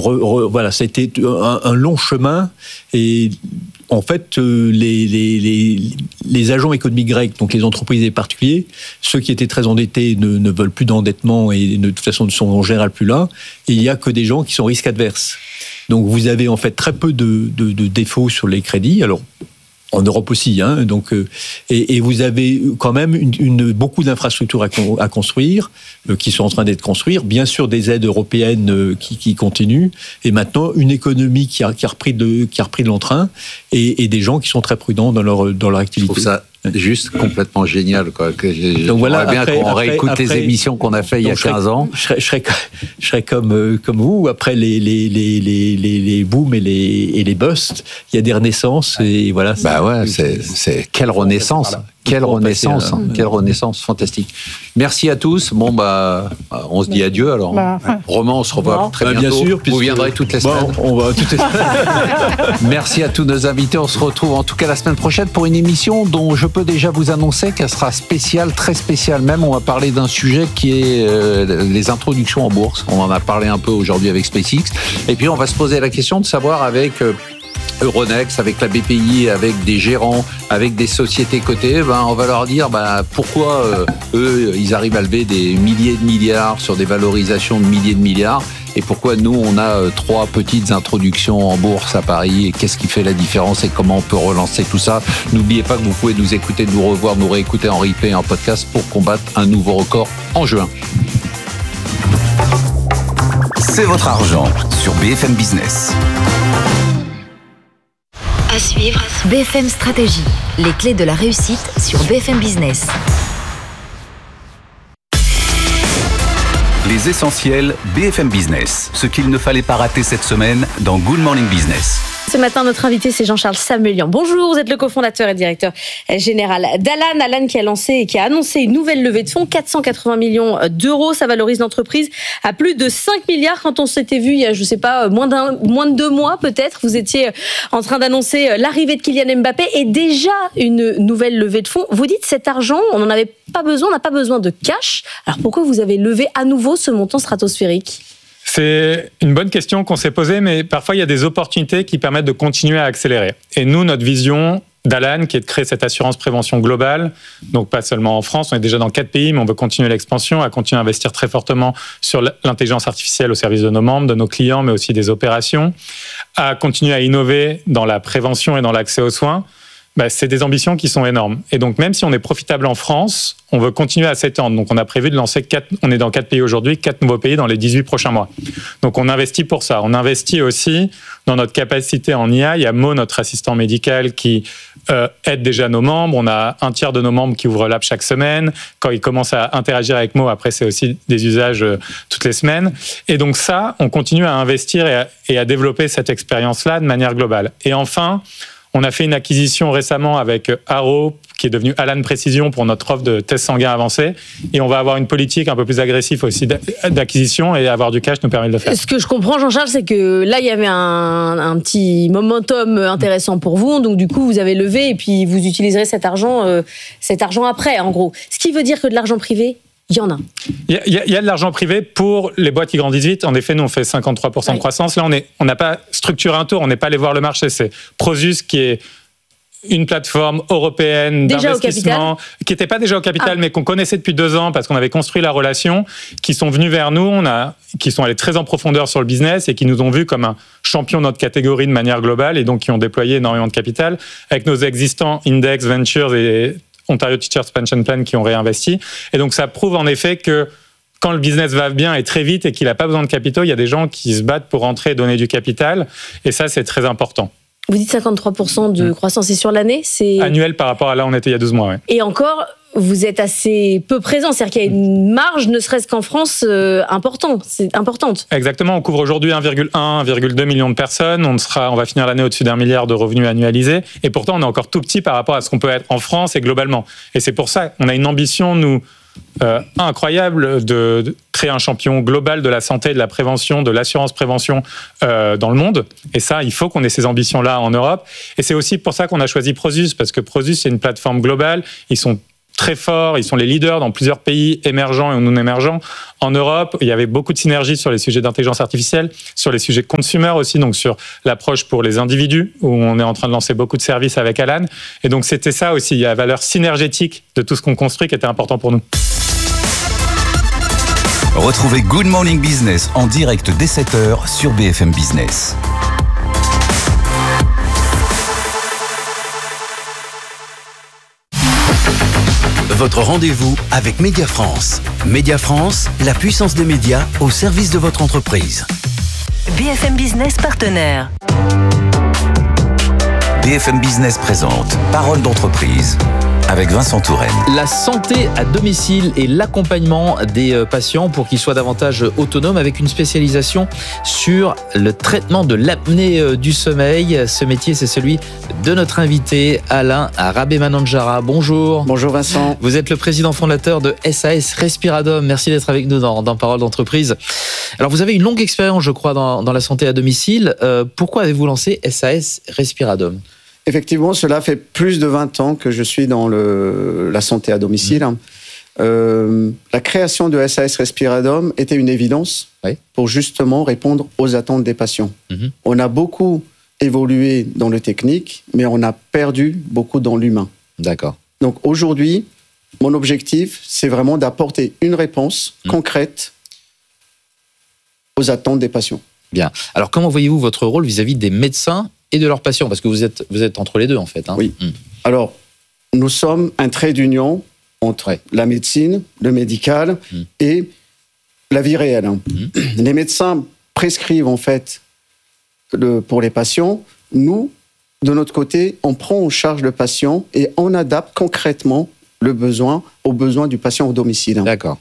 voilà, ça a été un long chemin et en fait, les agents économiques grecs, donc les entreprises et les particuliers, ceux qui étaient très endettés ne veulent plus d'endettement et de toute façon ne sont en général plus là. Et il n'y a que des gens qui sont risque adverse. Donc vous avez en fait très peu de défauts sur les crédits. Alors en Europe aussi, hein. Donc et vous avez quand même beaucoup d'infrastructures à construire qui sont en train d'être construites. Bien sûr, des aides européennes qui continuent, et maintenant une économie qui a repris de l'entrain et des gens qui sont très prudents dans leur activité. Je trouve ça juste complètement génial, quoi. Donc voilà, bien qu'on réécoute les émissions qu'on a fait il y a 15 ans. Je serais comme vous. Après les booms et les busts, il y a des renaissances et voilà. Bah ouais, c'est quelle renaissance. Voilà. Quelle renaissance, fantastique. Merci à tous. Bon, on se dit adieu alors. Romain, on se revoit très bientôt. Bien sûr. Vous viendrez toutes les semaines. On va toutes les semaines. Merci à tous nos invités. On se retrouve en tout cas la semaine prochaine pour une émission dont je peux déjà vous annoncer qu'elle sera spéciale, très spéciale même. On va parler d'un sujet qui est les introductions en bourse. On en a parlé un peu aujourd'hui avec SpaceX. Et puis on va se poser la question de savoir avec Euronext, avec la BPI, avec des gérants, avec des sociétés cotées, on va leur dire pourquoi eux, ils arrivent à lever des milliers de milliards sur des valorisations de milliers de milliards, et pourquoi nous, on a 3 petites introductions en bourse à Paris, et qu'est-ce qui fait la différence et comment on peut relancer tout ça. N'oubliez pas que vous pouvez nous écouter, nous revoir, nous réécouter en replay et en podcast pour combattre un nouveau record en juin. C'est votre argent sur BFM Business. À suivre, BFM Stratégie, les clés de la réussite sur BFM Business. Les essentiels BFM Business, ce qu'il ne fallait pas rater cette semaine dans Good Morning Business. Ce matin, notre invité, c'est Jean-Charles Samuelian. Bonjour, vous êtes le cofondateur et directeur général d'Alan. Alan qui a lancé et qui a annoncé une nouvelle levée de fonds, 480 millions d'euros. Ça valorise l'entreprise à plus de 5 milliards. Quand on s'était vu il y a, je sais pas, moins de 2 mois peut-être, vous étiez en train d'annoncer l'arrivée de Kylian Mbappé et déjà une nouvelle levée de fonds. Vous dites cet argent, on n'en avait pas besoin, on n'a pas besoin de cash. Alors pourquoi vous avez levé à nouveau ce montant stratosphérique ? C'est une bonne question qu'on s'est posée, mais parfois il y a des opportunités qui permettent de continuer à accélérer. Et nous, notre vision d'Alan, qui est de créer cette assurance prévention globale, donc pas seulement en France, on est déjà dans 4 pays, mais on veut continuer l'expansion, à continuer à investir très fortement sur l'intelligence artificielle au service de nos membres, de nos clients, mais aussi des opérations, à continuer à innover dans la prévention et dans l'accès aux soins. C'est des ambitions qui sont énormes. Et donc, même si on est profitable en France, on veut continuer à s'étendre. Donc, on a prévu de lancer on est dans 4 pays aujourd'hui, 4 nouveaux pays dans les 18 prochains mois. Donc, on investit pour ça. On investit aussi dans notre capacité en IA. Il y a Mo, notre assistant médical, qui aide déjà nos membres. On a un tiers de nos membres qui ouvrent l'app chaque semaine. Quand ils commencent à interagir avec Mo, après, c'est aussi des usages toutes les semaines. Et donc, ça, on continue à investir et à développer cette expérience-là de manière globale. Et enfin, on a fait une acquisition récemment avec Arrow, qui est devenu Alan Précision pour notre offre de tests sanguins avancés. Et on va avoir une politique un peu plus agressive aussi d'acquisition, et avoir du cash nous permet de le faire. Ce que je comprends, Jean-Charles, c'est que là, il y avait un petit momentum intéressant pour vous. Donc, du coup, vous avez levé et puis vous utiliserez cet argent après, en gros. Ce qui veut dire que de l'argent privé, il y en a. Il y a de l'argent privé pour les boîtes qui grandissent vite. En effet, nous, on fait 53% de croissance. Là, on n'a pas structuré un tour, on n'est pas allé voir le marché. C'est Prosus qui est une plateforme européenne d'investissement qui n'était pas déjà au capital, mais qu'on connaissait depuis 2 ans parce qu'on avait construit la relation, qui sont venus vers nous, qui sont allés très en profondeur sur le business et qui nous ont vus comme un champion de notre catégorie de manière globale, et donc qui ont déployé énormément de capital avec nos existants Index, Ventures et Ontario Teachers Pension Plan qui ont réinvesti. Et donc, ça prouve en effet que quand le business va bien et très vite et qu'il n'a pas besoin de capitaux, il y a des gens qui se battent pour rentrer et donner du capital. Et ça, c'est très important. Vous dites 53% de croissance, et sur l'année, c'est... Annuel par rapport à là où on était il y a 12 mois, oui. Et encore, vous êtes assez peu présent. C'est-à-dire qu'il y a une marge, ne serait-ce qu'en France, importante. Exactement. On couvre aujourd'hui 1,2 million de personnes. On va finir l'année au-dessus d'1 milliard de revenus annualisés. Et pourtant, on est encore tout petit par rapport à ce qu'on peut être en France et globalement. Et c'est pour ça qu'on a une ambition, nous, incroyable de créer un champion global de la santé, de la prévention, de l'assurance prévention dans le monde. Et ça, il faut qu'on ait ces ambitions-là en Europe. Et c'est aussi pour ça qu'on a choisi Prosus, parce que Prosus, c'est une plateforme globale. Ils sont très forts, ils sont les leaders dans plusieurs pays émergents et non émergents. En Europe, il y avait beaucoup de synergies sur les sujets d'intelligence artificielle, sur les sujets consumer aussi, donc sur l'approche pour les individus, où on est en train de lancer beaucoup de services avec Alan. Et donc c'était ça aussi, il y a la valeur synergétique de tout ce qu'on construit qui était important pour nous. Retrouvez Good Morning Business en direct dès 7h sur BFM Business. Votre rendez-vous avec Média France. Média France, la puissance des médias au service de votre entreprise. BFM Business partenaire. BFM Business présente Parole d'entreprise avec Vincent Touraine. La santé à domicile et l'accompagnement des patients pour qu'ils soient davantage autonomes avec une spécialisation sur le traitement de l'apnée du sommeil. Ce métier, c'est celui de notre invité Alain Rabé-Mananjara. Bonjour. Bonjour Vincent. Vous êtes le président fondateur de SAS Respiradom. Merci d'être avec nous dans Parole d'entreprise. Alors vous avez une longue expérience, je crois, dans la santé à domicile. Pourquoi avez-vous lancé SAS Respiradom ? Effectivement, cela fait plus de 20 ans que je suis dans la santé à domicile. La création de SAS Respiradom était une évidence pour justement répondre aux attentes des patients. On a beaucoup évolué dans le technique, mais on a perdu beaucoup dans l'humain. D'accord. Donc aujourd'hui, mon objectif, c'est vraiment d'apporter une réponse concrète aux attentes des patients. Bien. Alors comment voyez-vous votre rôle vis-à-vis des médecins et de leurs patients, parce que vous êtes entre les deux en fait. Oui. Alors, nous sommes un trait d'union entre la médecine, le médical et la vie réelle. Les médecins prescrivent en fait pour les patients. Nous, de notre côté, on prend en charge le patient et on adapte concrètement le besoin aux besoins du patient au domicile. D'accord.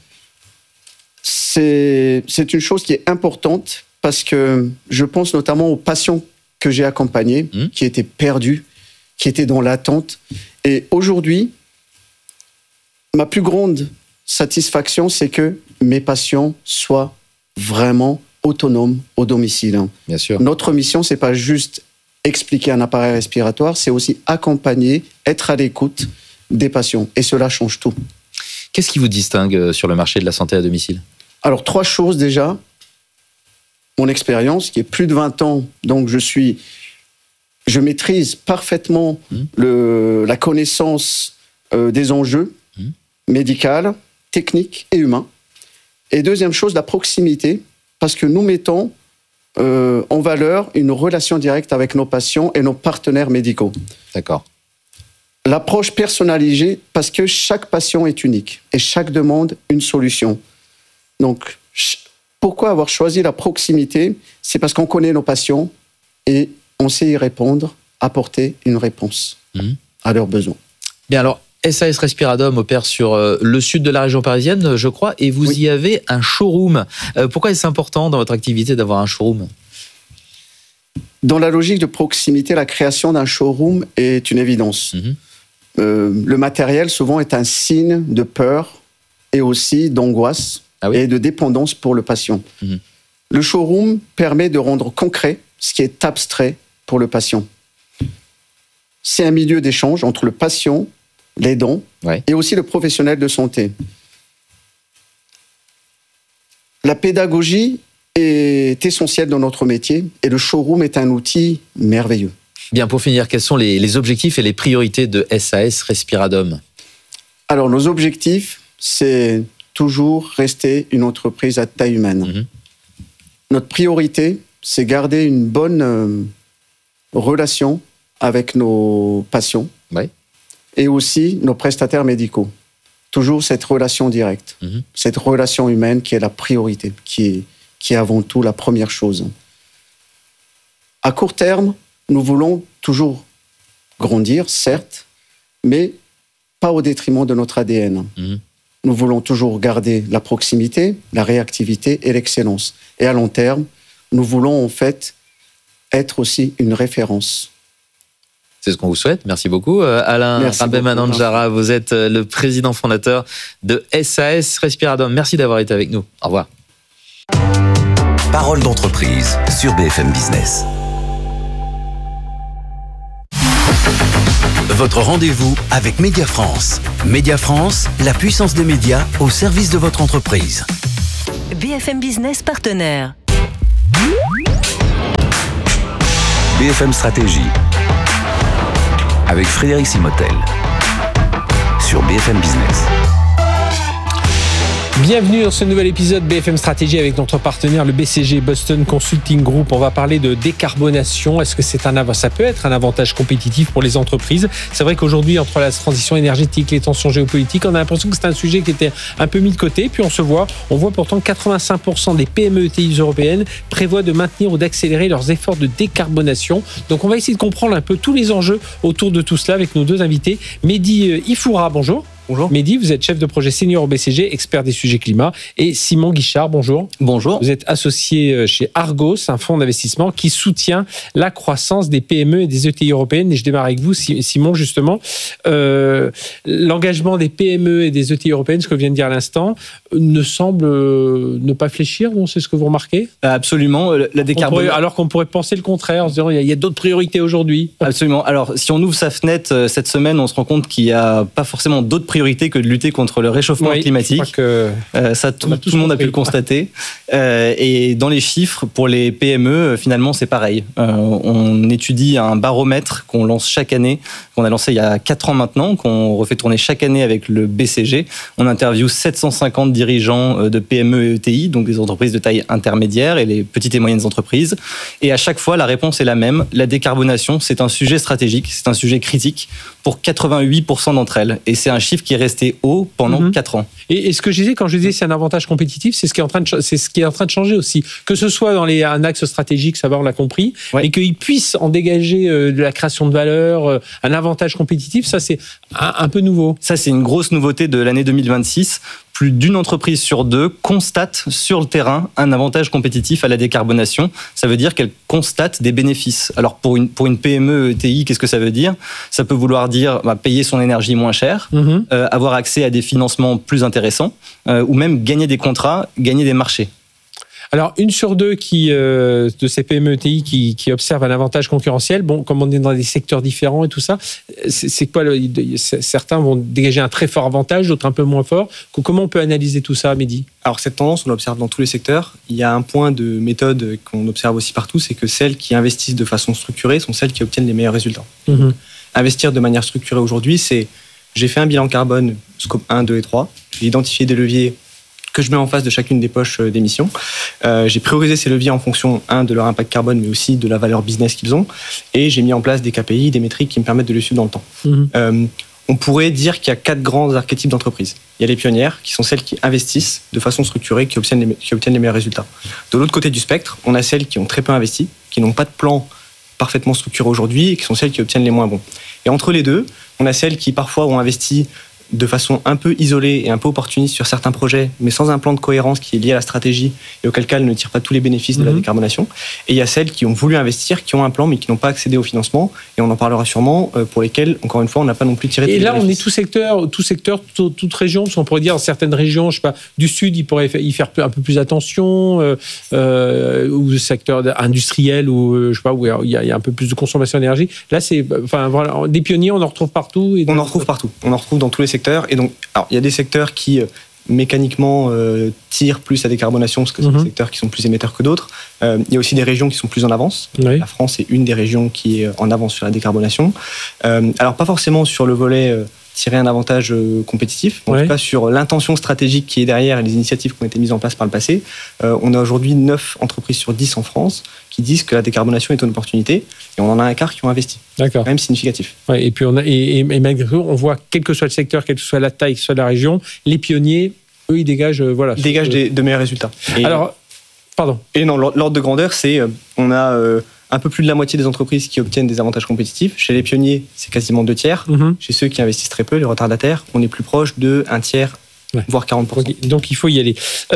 C'est une chose qui est importante parce que je pense notamment aux patients que j'ai accompagnés, qui étaient perdus, qui étaient dans l'attente. Et aujourd'hui, ma plus grande satisfaction, c'est que mes patients soient vraiment autonomes au domicile. Bien sûr. Notre mission, c'est pas juste expliquer un appareil respiratoire, c'est aussi accompagner, être à l'écoute des patients. Et cela change tout. Qu'est-ce qui vous distingue sur le marché de la santé à domicile ? Alors, 3 choses déjà. Mon expérience, qui est plus de 20 ans, donc je maîtrise parfaitement la connaissance des enjeux médicaux, techniques et humains. Et deuxième chose, la proximité, parce que nous mettons en valeur une relation directe avec nos patients et nos partenaires médicaux. D'accord. L'approche personnalisée, parce que chaque patient est unique et chaque demande une solution. Donc, pourquoi avoir choisi la proximité ? C'est parce qu'on connaît nos patients et on sait y répondre, apporter une réponse à leurs besoins. Bien, alors, SAS Respiradom opère sur le sud de la région parisienne, je crois, et vous y avez un showroom. Pourquoi est-ce important dans votre activité d'avoir un showroom ? Dans la logique de proximité, la création d'un showroom est une évidence. Le matériel, souvent, est un signe de peur et aussi d'angoisse. Et de dépendance pour le patient. Le showroom permet de rendre concret ce qui est abstrait pour le patient. C'est un milieu d'échange entre le patient, l'aidant et aussi le professionnel de santé. La pédagogie est essentielle dans notre métier et le showroom est un outil merveilleux. Bien, pour finir, quels sont les objectifs et les priorités de SAS Respiradom ? Alors, nos objectifs, c'est toujours rester une entreprise à taille humaine. Notre priorité, c'est garder une bonne relation avec nos patients et aussi nos prestataires médicaux. Toujours cette relation directe, cette relation humaine qui est la priorité, qui est avant tout la première chose. À court terme, nous voulons toujours grandir, certes, mais pas au détriment de notre ADN. Nous voulons toujours garder la proximité, la réactivité et l'excellence. Et à long terme, nous voulons en fait être aussi une référence. C'est ce qu'on vous souhaite. Merci beaucoup. Alain Rabé-Mananjara, vous êtes le président fondateur de SAS Respiradom. Merci d'avoir été avec nous. Au revoir. Parole d'entreprise sur BFM Business. Votre rendez-vous avec Média France. Média France, la puissance des médias au service de votre entreprise. BFM Business partenaire. BFM Stratégie avec Frédéric Simotel sur BFM Business. Bienvenue dans ce nouvel épisode BFM Stratégie avec notre partenaire le BCG Boston Consulting Group. On va parler de décarbonation. Est-ce que ça peut être un avantage compétitif pour les entreprises? C'est vrai qu'aujourd'hui, entre la transition énergétique, les tensions géopolitiques, on a l'impression que c'est un sujet qui était un peu mis de côté. Puis on voit pourtant que 85% des PME ETI européennes prévoient de maintenir ou d'accélérer leurs efforts de décarbonation. Donc on va essayer de comprendre un peu tous les enjeux autour de tout cela avec nos deux invités. Mehdi Ifoura, bonjour. Bonjour. Mehdi, vous êtes chef de projet senior au BCG, expert des sujets climat. Et Simon Guichard, bonjour. Bonjour. Vous êtes associé chez Argos, un fonds d'investissement qui soutient la croissance des PME et des ETI européennes. Et je démarre avec vous, Simon, justement. L'engagement des PME et des ETI européennes, ce que vient de dire à l'instant, ne semble ne pas fléchir, non? C'est ce que vous remarquez? Absolument. La décarbonation. Alors qu'on pourrait penser le contraire, en se disant il y a d'autres priorités aujourd'hui. Absolument. Alors, si on ouvre sa fenêtre cette semaine, on se rend compte qu'il n'y a pas forcément d'autres priorités que de lutter contre le réchauffement climatique. Je crois que ça, tout le monde a pu le constater. Et dans les chiffres, pour les PME, finalement, c'est pareil. On étudie un baromètre qu'on lance chaque année, qu'on a lancé il y a 4 ans maintenant, qu'on refait tourner chaque année avec le BCG. On interviewe 750 dirigeants de PME et ETI, donc des entreprises de taille intermédiaire et les petites et moyennes entreprises. Et à chaque fois, la réponse est la même. La décarbonation, c'est un sujet stratégique, c'est un sujet critique pour 88% d'entre elles. Et c'est un chiffre qui est resté haut pendant 4 ans. Et ce que je disais, quand je disais c'est un avantage compétitif, c'est ce qui est en train de changer aussi. Que ce soit dans un axe stratégique, ça va, on l'a compris, et qu'ils puissent en dégager de la création de valeur, un avantage compétitif, ça c'est un peu nouveau. Ça c'est une grosse nouveauté de l'année 2026. Plus d'une entreprise sur 2 constate sur le terrain un avantage compétitif à la décarbonation. Ça veut dire qu'elle constate des bénéfices. Alors pour une PME ETI, qu'est-ce que ça veut dire? Ça peut vouloir dire payer son énergie moins cher, avoir accès à des financements plus intéressants, ou même gagner des contrats, gagner des marchés. Alors, 1 sur 2 de ces PME ETI qui observent un avantage concurrentiel, bon, comme on est dans des secteurs différents et tout ça, c'est quoi certains vont dégager un très fort avantage, d'autres un peu moins fort. Comment on peut analyser tout ça, Mehdi? Alors, cette tendance, on l'observe dans tous les secteurs. Il y a un point de méthode qu'on observe aussi partout, c'est que celles qui investissent de façon structurée sont celles qui obtiennent les meilleurs résultats. Investir de manière structurée aujourd'hui, c'est j'ai fait un bilan carbone, scope 1, 2 et 3, j'ai identifié des leviers que je mets en face de chacune des poches d'émissions. J'ai priorisé ces leviers en fonction, de leur impact carbone, mais aussi de la valeur business qu'ils ont. Et j'ai mis en place des KPI, des métriques qui me permettent de les suivre dans le temps. On pourrait dire qu'il y a 4 grands archétypes d'entreprises. Il y a les pionnières, qui sont celles qui investissent de façon structurée, qui obtiennent les meilleurs résultats. De l'autre côté du spectre, on a celles qui ont très peu investi, qui n'ont pas de plan parfaitement structuré aujourd'hui, et qui sont celles qui obtiennent les moins bons. Et entre les deux, on a celles qui parfois ont investi de façon un peu isolée et un peu opportuniste sur certains projets, mais sans un plan de cohérence qui est lié à la stratégie et auquel cas elles ne tirent pas tous les bénéfices de la décarbonation. Et il y a celles qui ont voulu investir, qui ont un plan, mais qui n'ont pas accédé au financement, et on en parlera sûrement, pour lesquelles, encore une fois, on n'a pas non plus tiré tous les bénéfices. Et là, on est tout secteur, toute région, parce qu'on pourrait dire, dans certaines régions, je sais pas, du Sud, ils pourraient y faire un peu plus attention, ou le secteur industriel, ou je sais pas, où il y a un peu plus de consommation d'énergie. Là, voilà, des pionniers, on en retrouve partout. On en retrouve partout. On en retrouve dans tous les secteurs. Et donc, alors, il y a des secteurs qui mécaniquement tirent plus la décarbonation parce que c'est des secteurs qui sont plus émetteurs que d'autres. Il y a aussi des régions qui sont plus en avance. La France est une des régions qui est en avance sur la décarbonation. Alors, pas forcément sur le volet tirer un avantage compétitif, en tout cas sur l'intention stratégique qui est derrière et les initiatives qui ont été mises en place par le passé. On a aujourd'hui 9 entreprises sur 10 en France qui disent que la décarbonation est une opportunité, et on en a un quart qui ont investi. D'accord. C'est quand même significatif. Ouais, et puis et malgré tout, on voit, quel que soit le secteur, quelle que soit la taille, quelle que soit la région, les pionniers, eux, ils dégagent, Ils dégagent de meilleurs résultats. Pardon. Et non, l'ordre de grandeur, c'est on a un peu plus de la moitié des entreprises qui obtiennent des avantages compétitifs. Chez les pionniers, c'est quasiment 2 tiers. Chez ceux qui investissent très peu, les retardataires, on est plus proche de 1 tiers voire 40%. Donc il faut y aller.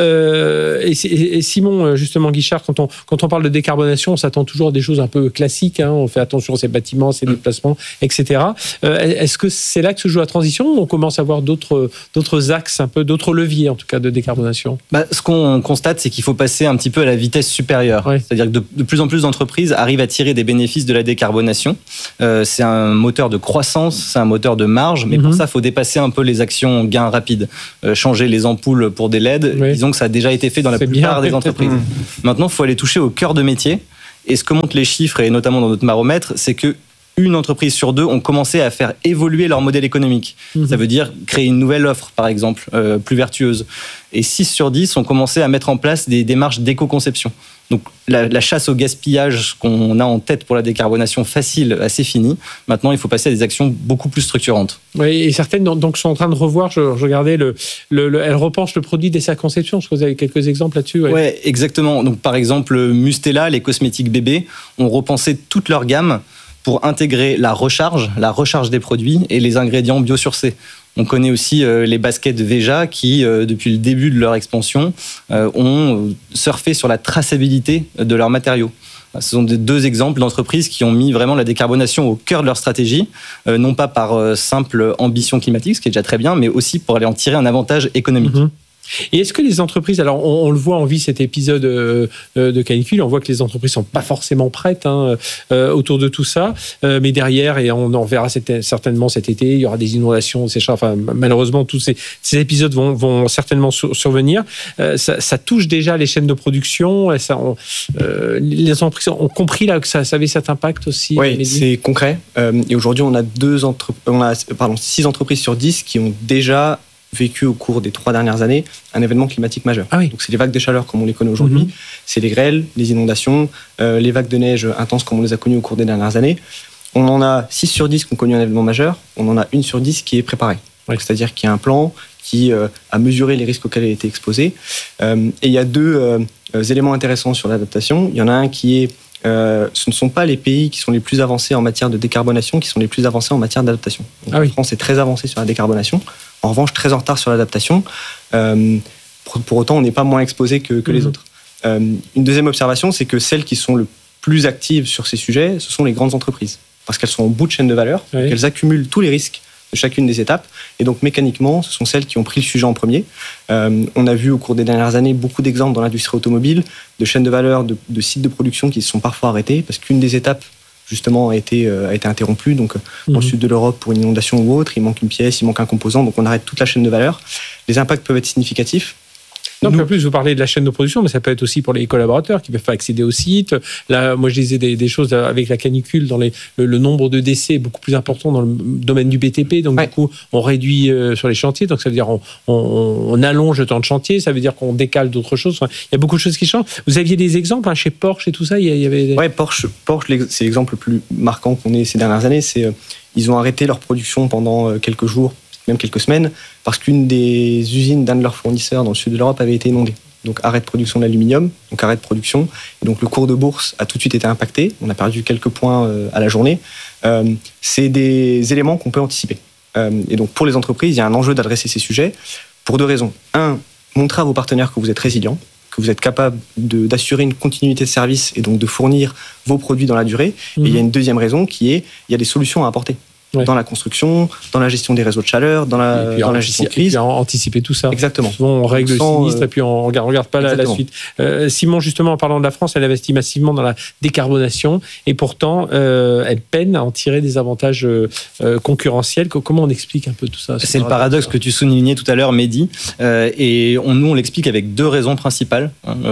Et Simon, justement, Guichard, quand on parle de décarbonation, on s'attend toujours à des choses un peu classiques. On fait attention à ses bâtiments, ses déplacements, etc. Est-ce que c'est là que se joue la transition ou on commence à voir d'autres axes, un peu d'autres leviers, en tout cas, de décarbonation? Ce qu'on constate, c'est qu'il faut passer un petit peu à la vitesse supérieure. Ouais. C'est-à-dire que de plus en plus d'entreprises arrivent à tirer des bénéfices de la décarbonation. C'est un moteur de croissance, c'est un moteur de marge, mais pour ça, il faut dépasser un peu les actions gains rapides. Changer les ampoules pour des LED, disons que ça a déjà été fait dans la plupart des entreprises. Maintenant, il faut aller toucher au cœur de métier. Et ce que montrent les chiffres, et notamment dans notre baromètre, c'est que une entreprise sur deux ont commencé à faire évoluer leur modèle économique. Ça veut dire créer une nouvelle offre, par exemple, plus vertueuse. Et 6 sur 10 ont commencé à mettre en place des démarches d'éco-conception. Donc la chasse au gaspillage qu'on a en tête pour la décarbonation facile, c'est fini. Maintenant, il faut passer à des actions beaucoup plus structurantes. Oui, et certaines donc sont en train de revoir, je regardais, elles repensent le produit dès sa conception. Je crois que vous avez quelques exemples là-dessus. Oui, exactement. Donc, par exemple, Mustela, les cosmétiques bébés, ont repensé toute leur gamme pour intégrer la recharge des produits et les ingrédients biosourcés. On connaît aussi les baskets Veja qui, depuis le début de leur expansion, ont surfé sur la traçabilité de leurs matériaux. Ce sont deux exemples d'entreprises qui ont mis vraiment la décarbonation au cœur de leur stratégie, non pas par simple ambition climatique, ce qui est déjà très bien, mais aussi pour aller en tirer un avantage économique. Et est-ce que les entreprises, alors on le voit, on vit cet épisode de canicule, on voit que les entreprises sont pas forcément prêtes autour de tout ça, mais derrière, et on en verra certainement cet été, il y aura des inondations, enfin malheureusement tous ces épisodes vont certainement survenir. Ça touche déjà les chaînes de production, les entreprises ont compris là que ça avait cet impact aussi. Oui, c'est concret. Et aujourd'hui, on a 6 entreprises sur 10 qui ont déjà vécu au cours des 3 dernières années un événement climatique majeur. Donc c'est les vagues de chaleur comme on les connaît aujourd'hui, c'est les grêles, les inondations, les vagues de neige intenses comme on les a connues au cours des dernières années. On en a 6 sur 10 qui ont connu un événement majeur, on en a 1 sur 10 qui est préparée. C'est-à-dire qu'il y a un plan qui a mesuré les risques auxquels elle a été exposée. Et il y a 2 éléments intéressants sur l'adaptation. Il y en a un qui est ce ne sont pas les pays qui sont les plus avancés en matière de décarbonation qui sont les plus avancés en matière d'adaptation. La France est très avancée sur la décarbonation, en revanche très en retard sur l'adaptation. Pour autant, on n'est pas moins exposé que les autres. Une deuxième observation, c'est que celles qui sont le plus actives sur ces sujets, ce sont les grandes entreprises, parce qu'elles sont au bout de chaîne de valeur, donc elles accumulent tous les risques de chacune des étapes, et donc mécaniquement, ce sont celles qui ont pris le sujet en premier. On a vu au cours des dernières années beaucoup d'exemples dans l'industrie automobile, de chaînes de valeur, de sites de production qui se sont parfois arrêtés, parce qu'une des étapes, justement, a été interrompue. Donc, dans le sud de l'Europe, pour une inondation ou autre, il manque une pièce, il manque un composant, donc on arrête toute la chaîne de valeur. Les impacts peuvent être significatifs. Donc, en plus, vous parlez de la chaîne de production, mais ça peut être aussi pour les collaborateurs qui peuvent pas accéder au site. Là, moi, je disais des choses avec la canicule, dans le nombre de décès est beaucoup plus important dans le domaine du BTP. Donc, du coup, on réduit sur les chantiers. Donc, ça veut dire on allonge le temps de chantier. Ça veut dire qu'on décale d'autres choses. Enfin, il y a beaucoup de choses qui changent. Vous aviez des exemples chez Porsche et tout ça. Il y avait. Ouais, Porsche, c'est l'exemple le plus marquant qu'on ait ces dernières années. C'est ils ont arrêté leur production pendant quelques jours, même quelques semaines, parce qu'une des usines d'un de leurs fournisseurs dans le sud de l'Europe avait été inondée. Donc arrêt de production d'aluminium, donc arrêt de production. Et donc le cours de bourse a tout de suite été impacté. On a perdu quelques points à la journée. C'est des éléments qu'on peut anticiper. Et donc pour les entreprises, il y a un enjeu d'adresser ces sujets pour 2 raisons. 1, montrer à vos partenaires que vous êtes résilients, que vous êtes capable d'assurer une continuité de service et donc de fournir vos produits dans la durée. Et il y a une deuxième raison qui est, il y a des solutions à apporter. Dans la construction, dans la gestion des réseaux de chaleur, dans la gestion de crise. Et puis anticiper tout ça. Exactement. Souvent, on règle le sinistre et puis on regarde pas la suite. Simon, justement, en parlant de la France, elle investit massivement dans la décarbonation et pourtant, elle peine à en tirer des avantages concurrentiels. Comment on explique un peu tout ça? C'est le paradoxe que tu soulignais tout à l'heure, Mehdi. Et nous, on l'explique avec 2 raisons principales.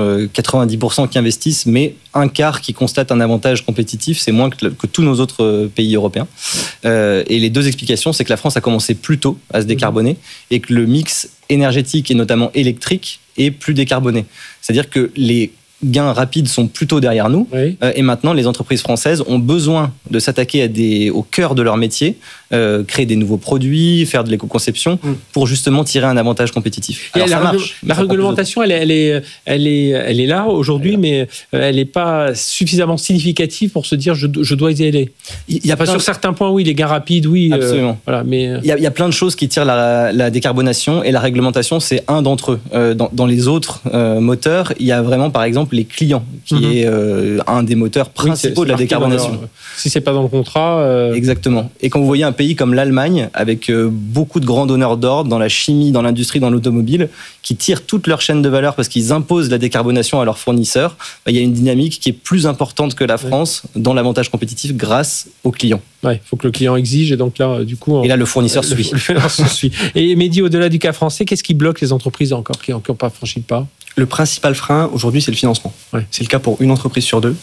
90% qui investissent, mais un quart qui constate un avantage compétitif, c'est moins que tous nos autres pays européens. Et les 2 explications, c'est que la France a commencé plus tôt à se décarboner et que le mix énergétique et notamment électrique est plus décarboné. C'est-à-dire que les gains rapides sont plutôt derrière nous et maintenant les entreprises françaises ont besoin de s'attaquer au cœur de leur métier créer des nouveaux produits, faire de l'éco-conception pour justement tirer un avantage compétitif. Alors, la réglementation, elle est là aujourd'hui, mais elle n'est pas suffisamment significative pour se dire je dois y aller. Il y a sur certains points, oui, les gains rapides, oui. Absolument. Voilà, mais il y a plein de choses qui tirent la décarbonation, et la réglementation, c'est un d'entre eux. Dans les autres moteurs, il y a vraiment, par exemple, les clients, qui est un des moteurs principaux de la décarbonation. Si c'est pas dans le contrat. Exactement. Et quand vous voyez un pays comme l'Allemagne, avec beaucoup de grands donneurs d'ordre dans la chimie, dans l'industrie, dans l'automobile, qui tirent toute leur chaîne de valeur parce qu'ils imposent la décarbonation à leurs fournisseurs, il y a une dynamique qui est plus importante que la France dans l'avantage compétitif grâce aux clients. Il faut que le client exige, et donc là, du coup... Et là, le fournisseur suit. Et Mehdi, au-delà du cas français, qu'est-ce qui bloque les entreprises encore qui n'ont pas franchi le pas ? Le principal frein, aujourd'hui, c'est le financement. Ouais. C'est le cas pour une entreprise sur deux.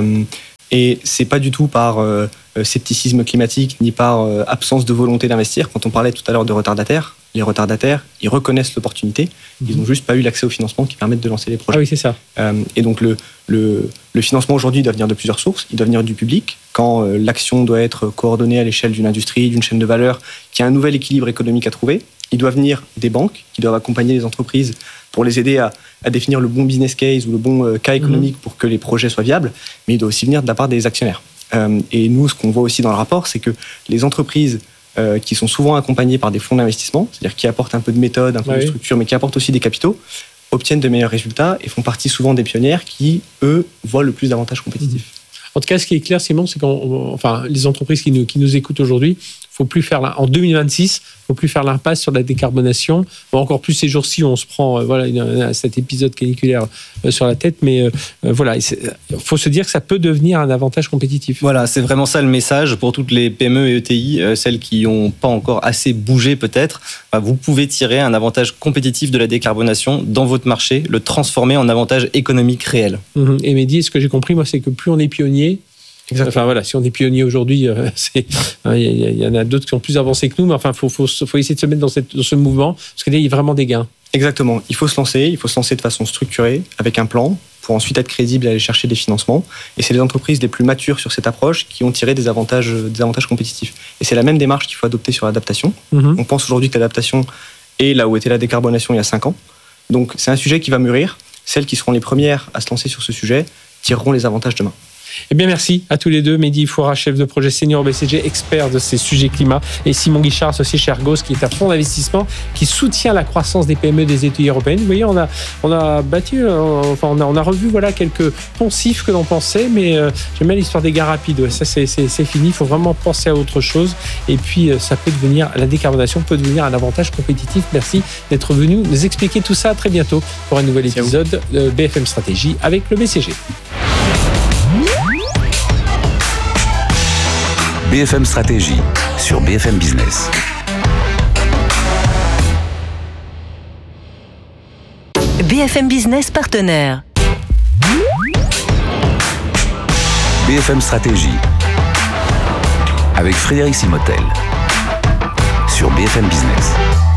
Et c'est pas du tout par scepticisme climatique, ni par absence de volonté d'investir. Quand on parlait tout à l'heure de retardataires, les retardataires, ils reconnaissent l'opportunité. Ils n'ont juste pas eu l'accès au financement qui permettent de lancer les projets. Ah oui, c'est ça. Et donc, le financement aujourd'hui doit venir de plusieurs sources. Il doit venir du public, quand l'action doit être coordonnée à l'échelle d'une industrie, d'une chaîne de valeur, qui a un nouvel équilibre économique à trouver. Il doit venir des banques, qui doivent accompagner les entreprises pour les aider à définir le bon business case ou le bon cas économique pour que les projets soient viables. Mais il doit aussi venir de la part des actionnaires. Et nous, ce qu'on voit aussi dans le rapport, c'est que les entreprises qui sont souvent accompagnées par des fonds d'investissement, c'est-à-dire qui apportent un peu de méthode, un peu de structure, mais qui apportent aussi des capitaux, obtiennent de meilleurs résultats et font partie souvent des pionnières qui, eux, voient le plus d'avantages compétitifs. En tout cas, ce qui est clair, Simon, c'est que les entreprises qui nous écoutent aujourd'hui, faut plus faire en 2026, faut plus faire l'impasse sur la décarbonation. Bon, encore plus ces jours-ci, on se prend cet épisode caniculaire sur la tête, mais voilà, il faut se dire que ça peut devenir un avantage compétitif. Voilà, c'est vraiment ça le message pour toutes les PME et ETI, celles qui n'ont pas encore assez bougé peut-être. Vous pouvez tirer un avantage compétitif de la décarbonation dans votre marché, le transformer en avantage économique réel. Et Mehdi, ce que j'ai compris, moi, c'est que plus on est pionnier. Exactement. Enfin voilà, si on est pionnier aujourd'hui, il y en a d'autres qui sont plus avancés que nous, mais enfin, faut essayer de se mettre dans ce mouvement, parce qu'il y a vraiment des gains. Exactement. Il faut se lancer de façon structurée, avec un plan, pour ensuite être crédible et aller chercher des financements. Et c'est les entreprises les plus matures sur cette approche qui ont tiré des avantages compétitifs. Et c'est la même démarche qu'il faut adopter sur l'adaptation. On pense aujourd'hui que l'adaptation est là où était la décarbonation il y a 5 ans. Donc c'est un sujet qui va mûrir. Celles qui seront les premières à se lancer sur ce sujet tireront les avantages demain. Eh bien, merci à tous les deux. Mehdi Foura, chef de projet senior BCG, expert de ces sujets climat, et Simon Guichard, associé chez Argos, qui est un fonds d'investissement qui soutient la croissance des PME des ETI européennes. Vous voyez, on a revu quelques poncifs que l'on pensait, mais j'aime bien l'histoire des gains rapides. Ouais, ça, c'est fini. Il faut vraiment penser à autre chose. Et puis, la décarbonation peut devenir un avantage compétitif. Merci d'être venu nous expliquer tout ça. À très bientôt pour un nouvel épisode de BFM Stratégie avec le BCG. BFM Stratégie sur BFM Business. BFM Business partenaire. BFM Stratégie avec Frédéric Simotel sur BFM Business.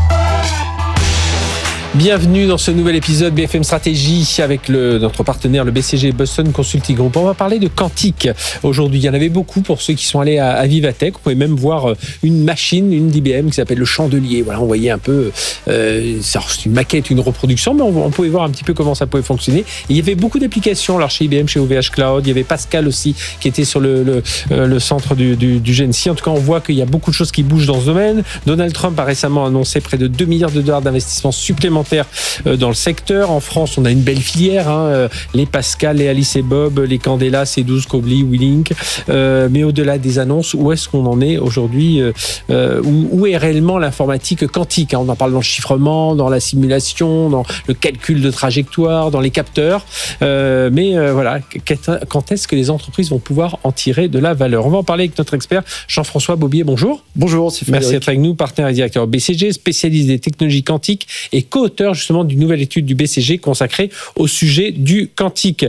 Bienvenue dans ce nouvel épisode BFM Stratégie avec notre partenaire, le BCG Boston Consulting Group. On va parler de quantique aujourd'hui. Il y en avait beaucoup pour ceux qui sont allés à Vivatech. Vous pouvez même voir une machine, une d'IBM qui s'appelle le chandelier. Voilà, on voyait un peu, c'est une maquette, une reproduction, mais on pouvait voir un petit peu comment ça pouvait fonctionner. Et il y avait beaucoup d'applications. Alors chez IBM, chez OVH Cloud, il y avait Pascal aussi qui était sur le centre du GENSI. En tout cas, on voit qu'il y a beaucoup de choses qui bougent dans ce domaine. Donald Trump a récemment annoncé près de 2 milliards de dollars d'investissement supplémentaires dans le secteur. En France, on a une belle filière, les Pascal, les Alice et Bob, les Candela, C12, Cobly, WeLink. Mais au-delà des annonces, où est-ce qu'on en est aujourd'hui? Où est réellement l'informatique quantique? On en parle dans le chiffrement, dans la simulation, dans le calcul de trajectoire, dans les capteurs. Voilà, quand est-ce que les entreprises vont pouvoir en tirer de la valeur? On va en parler avec notre expert Jean-François Bobier. Bonjour. Bonjour, c'est Frédéric. Merci d'être avec nous, partenaire et directeur BCG, spécialiste des technologies quantiques et co-auteur justement d'une nouvelle étude du BCG consacrée au sujet du quantique.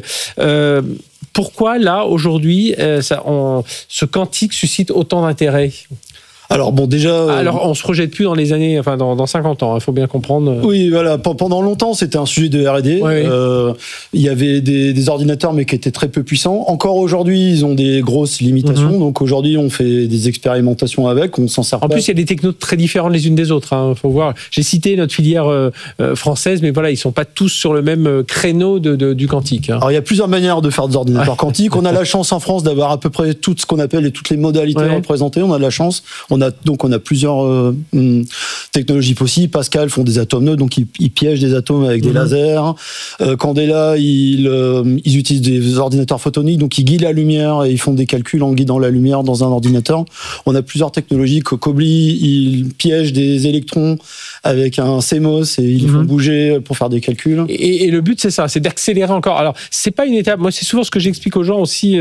Pourquoi là aujourd'hui ce quantique suscite autant d'intérêt? Alors bon, déjà... Alors on se projette plus dans les années, enfin dans 50 ans, il faut bien comprendre. Oui, voilà. Pendant longtemps, c'était un sujet de R&D. Il y avait des ordinateurs, mais qui étaient très peu puissants. Encore aujourd'hui, ils ont des grosses limitations. Donc aujourd'hui, on fait des expérimentations avec, on s'en sert pas. En plus, il y a des technos très différentes les unes des autres. Faut voir. J'ai cité notre filière française, mais voilà, ils sont pas tous sur le même créneau du quantique. Alors il y a plusieurs manières de faire des ordinateurs quantiques. On a la chance en France d'avoir à peu près tout ce qu'on appelle et toutes les modalités représentées. On a de la chance. On a plusieurs technologies possibles. Pascal font des atomes neutres, donc ils piègent des atomes avec des lasers. Candela, ils utilisent des ordinateurs photoniques, donc ils guident la lumière et ils font des calculs en guidant la lumière dans un ordinateur. On a plusieurs technologies. Kobli, ils piègent des électrons avec un CMOS et ils les font bouger pour faire des calculs. Et le but, c'est ça, c'est d'accélérer encore. Alors, c'est pas une étape. Moi, c'est souvent ce que j'explique aux gens aussi,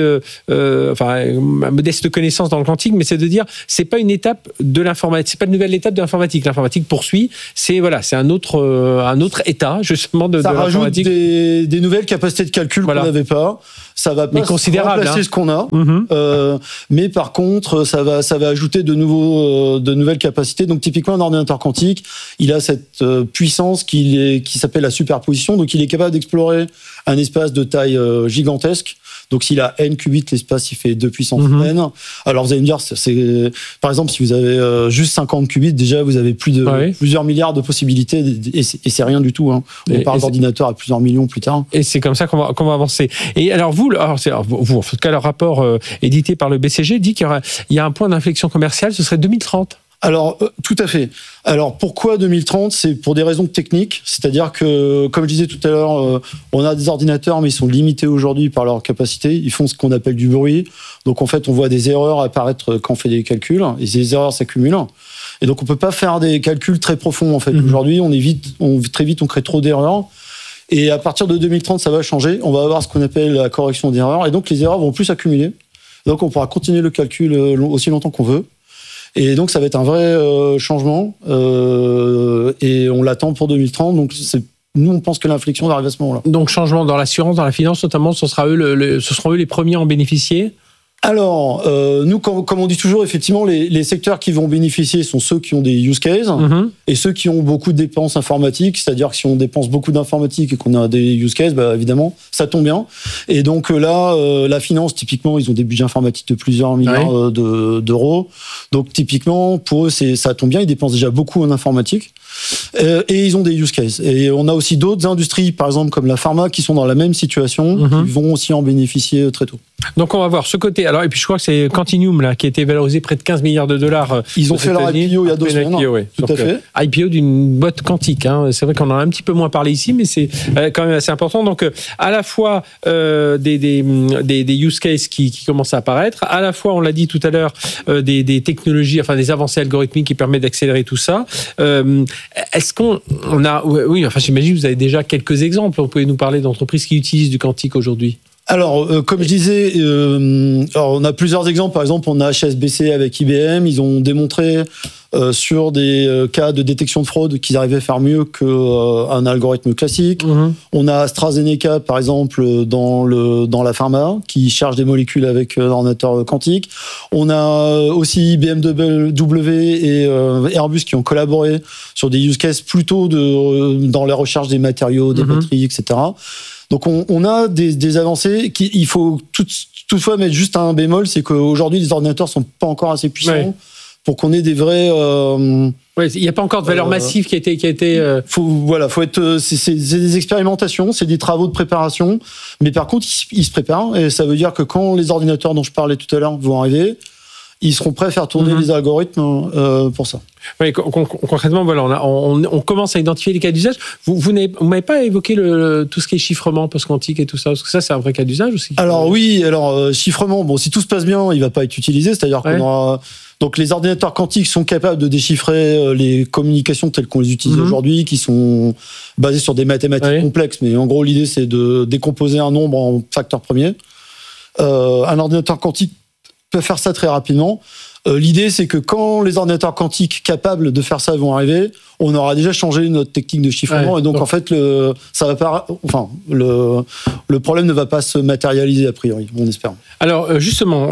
ma modeste connaissance dans le quantique, mais c'est de dire, c'est pas une étape de l'informatique, c'est pas une nouvelle étape de l'informatique. L'informatique poursuit. C'est un autre état justement de l'informatique. Ça rajoute des nouvelles capacités de calcul qu'on n'avait pas. Ça va pas remplacer ce qu'on a, mais par contre, ça va ajouter de nouvelles capacités. Donc typiquement, un ordinateur quantique, il a cette puissance qui s'appelle la superposition. Donc il est capable d'explorer un espace de taille gigantesque. Donc s'il a n qubits, l'espace il fait 2 puissance n. Alors vous allez me dire, par exemple, si vous avez juste 50 qubits, déjà vous avez plusieurs milliards de possibilités et c'est rien du tout. On parle d'ordinateurs à plusieurs millions plus tard. Et c'est comme ça qu'on va avancer. Et alors vous, en tout cas, le rapport édité par le BCG dit qu'il y a un point d'inflexion commerciale, ce serait 2030. Alors, tout à fait. Alors, pourquoi 2030 ? C'est pour des raisons techniques. C'est-à-dire que, comme je disais tout à l'heure, on a des ordinateurs, mais ils sont limités aujourd'hui par leur capacité. Ils font ce qu'on appelle du bruit. Donc, en fait, on voit des erreurs apparaître quand on fait des calculs. Et ces erreurs s'accumulent. Et donc, on peut pas faire des calculs très profonds, en fait. Aujourd'hui, très vite, on crée trop d'erreurs. Et à partir de 2030, ça va changer. On va avoir ce qu'on appelle la correction d'erreurs. Et donc, les erreurs vont plus s'accumuler. Donc, on pourra continuer le calcul aussi longtemps qu'on veut. Et donc, ça va être un vrai changement. Et on l'attend pour 2030. Donc, nous, on pense que l'inflexion va arriver à ce moment-là. Donc, changement dans l'assurance, dans la finance, notamment, ce seront eux les premiers à en bénéficier. Alors, nous, comme on dit toujours, effectivement, les secteurs qui vont bénéficier sont ceux qui ont des use cases et ceux qui ont beaucoup de dépenses informatiques. C'est-à-dire que si on dépense beaucoup d'informatique et qu'on a des use cases, évidemment, ça tombe bien. Et donc là, la finance, typiquement, ils ont des budgets informatiques de plusieurs milliards d'euros. Donc typiquement, pour eux, ça tombe bien. Ils dépensent déjà beaucoup en informatique. Et ils ont des use cases. Et on a aussi d'autres industries, par exemple comme la pharma, qui sont dans la même situation, qui vont aussi en bénéficier très tôt. Donc on va voir ce côté. Alors, et puis je crois que c'est Quantinuum là, qui a été valorisé près de 15 milliards de dollars. Ils ont fait leur IPO il y a 2 semaines. Tout à fait. IPO d'une boîte quantique. C'est vrai qu'on en a un petit peu moins parlé ici, mais c'est quand même assez important. Donc à la fois des use cases qui commencent à apparaître, à la fois, on l'a dit tout à l'heure, des technologies, enfin des avancées algorithmiques qui permettent d'accélérer tout ça. Est-ce qu'on a... Oui, enfin j'imagine que vous avez déjà quelques exemples. Vous pouvez nous parler d'entreprises qui utilisent du quantique aujourd'hui? Alors, comme je disais, on a plusieurs exemples. Par exemple, on a HSBC avec IBM. Ils ont démontré sur des cas de détection de fraude qu'ils arrivaient à faire mieux qu'un algorithme classique. On a AstraZeneca, par exemple, dans la pharma, qui cherche des molécules avec un ordinateur quantique. On a aussi BMW et Airbus qui ont collaboré sur des use cases plutôt dans la recherche des matériaux, des batteries, etc. Donc on a des avancées. Il faut toutefois mettre juste un bémol, c'est qu'aujourd'hui les ordinateurs sont pas encore assez puissants pour qu'on ait des vrais. Il n'y a pas encore de valeur massive qui a été. Faut être. C'est des expérimentations, c'est des travaux de préparation, mais par contre ils se préparent et ça veut dire que quand les ordinateurs dont je parlais tout à l'heure vont arriver, ils seront prêts à faire tourner les algorithmes pour ça. Oui, concrètement, voilà, on commence à identifier les cas d'usage. Vous m'avez pas évoqué tout ce qui est chiffrement post-quantique et tout ça, parce que ça, c'est un vrai cas d'usage aussi. Alors oui, chiffrement, bon, si tout se passe bien, il va pas être utilisé, c'est-à-dire qu'on aura... Donc les ordinateurs quantiques sont capables de déchiffrer les communications telles qu'on les utilise aujourd'hui, qui sont basées sur des mathématiques complexes, mais en gros, l'idée, c'est de décomposer un nombre en facteurs premiers. Un ordinateur quantique peuvent faire ça très rapidement. L'idée, c'est que quand les ordinateurs quantiques capables de faire ça vont arriver, on aura déjà changé notre technique de chiffrement, et donc en fait, le problème ne va pas se matérialiser a priori, on espère. Alors justement,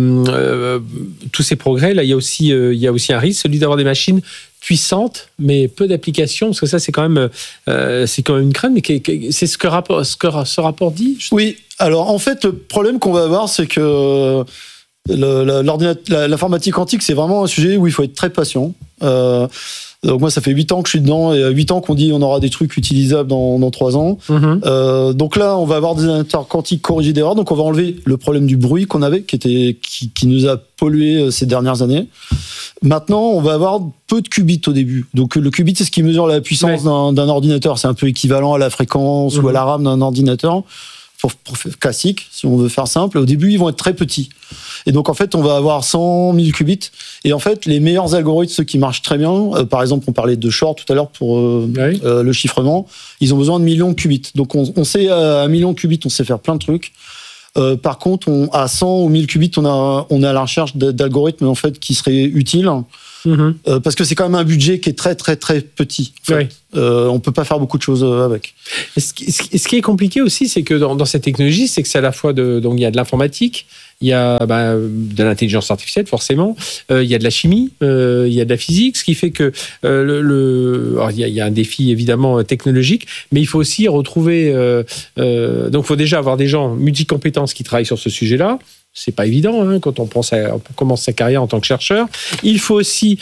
tous ces progrès, là, il y a aussi un risque, celui d'avoir des machines puissantes, mais peu d'applications, parce que ça, c'est quand même une crainte, mais c'est ce que ce rapport dit. Oui. Alors en fait, le problème qu'on va avoir, c'est que l'informatique quantique, c'est vraiment un sujet où il faut être très patient. Donc moi, ça fait 8 ans que je suis dedans, et 8 ans qu'on dit on aura des trucs utilisables dans 3 ans. Donc là, on va avoir des ordinateurs quantiques corrigés d'erreurs, donc on va enlever le problème du bruit qu'on avait, qui nous a pollué ces dernières années. Maintenant, on va avoir peu de qubits au début. Donc le qubit, c'est ce qui mesure la puissance d'un ordinateur. C'est un peu équivalent à la fréquence ou à la RAM d'un ordinateur. Pour classique, si on veut faire simple. Au début, ils vont être très petits. Et donc, en fait, on va avoir 100 000 qubits. Et en fait, les meilleurs algorithmes, ceux qui marchent très bien, par exemple, on parlait de Shor tout à l'heure pour le chiffrement, ils ont besoin de millions de qubits. Donc, on sait, à 1 million de qubits, on sait faire plein de trucs. Par contre, à 100 ou 1000 qubits, on est à la recherche d'algorithmes, en fait, qui seraient utiles. Parce que c'est quand même un budget qui est très très très petit. En fait. On peut pas faire beaucoup de choses avec. Ce qui est compliqué aussi, c'est que dans cette technologie, c'est que c'est à la fois donc il y a de l'informatique, il y a de l'intelligence artificielle forcément, il y a de la chimie, il y a de la physique, ce qui fait que alors, il y a un défi évidemment technologique, mais il faut aussi retrouver. Donc, il faut déjà avoir des gens multicompétences qui travaillent sur ce sujet-là. C'est pas évident quand on commence sa carrière en tant que chercheur. Il faut aussi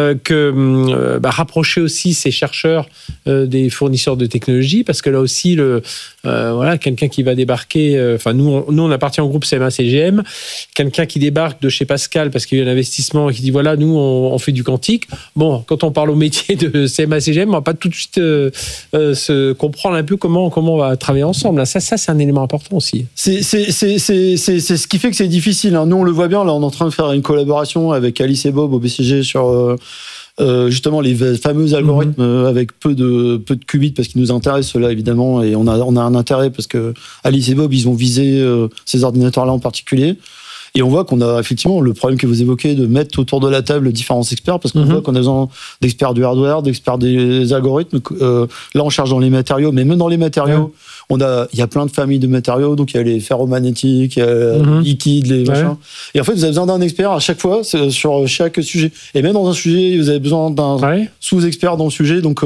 rapprocher aussi ces chercheurs des fournisseurs de technologie, parce que là aussi quelqu'un qui va débarquer. Nous on appartient au groupe CMA-CGM. Quelqu'un qui débarque de chez Pascal parce qu'il y a eu un investissement et qui dit voilà, nous on fait du quantique. Bon, quand on parle au métier de CMA-CGM, on va pas tout de suite se comprendre un peu comment on va travailler ensemble. Ça c'est un élément important aussi. C'est ce qui fait que c'est difficile. Nous, on le voit bien. Là, on est en train de faire une collaboration avec Alice et Bob au BCG sur justement les fameux algorithmes avec peu de qubits, parce qu'ils nous intéressent ceux-là évidemment, et on a un intérêt parce que Alice et Bob, ils ont visé ces ordinateurs-là en particulier. Et on voit qu'on a effectivement le problème que vous évoquez de mettre autour de la table différents experts, parce qu'on voit qu'on a besoin d'experts du hardware, d'experts des algorithmes. Là, on cherche dans les matériaux, mais même dans les matériaux, il y a plein de familles de matériaux. Donc, il y a les ferromagnétiques, il y a les liquides, les machins. Et en fait, vous avez besoin d'un expert à chaque fois sur chaque sujet. Et même dans un sujet, vous avez besoin d'un sous-expert dans le sujet. Donc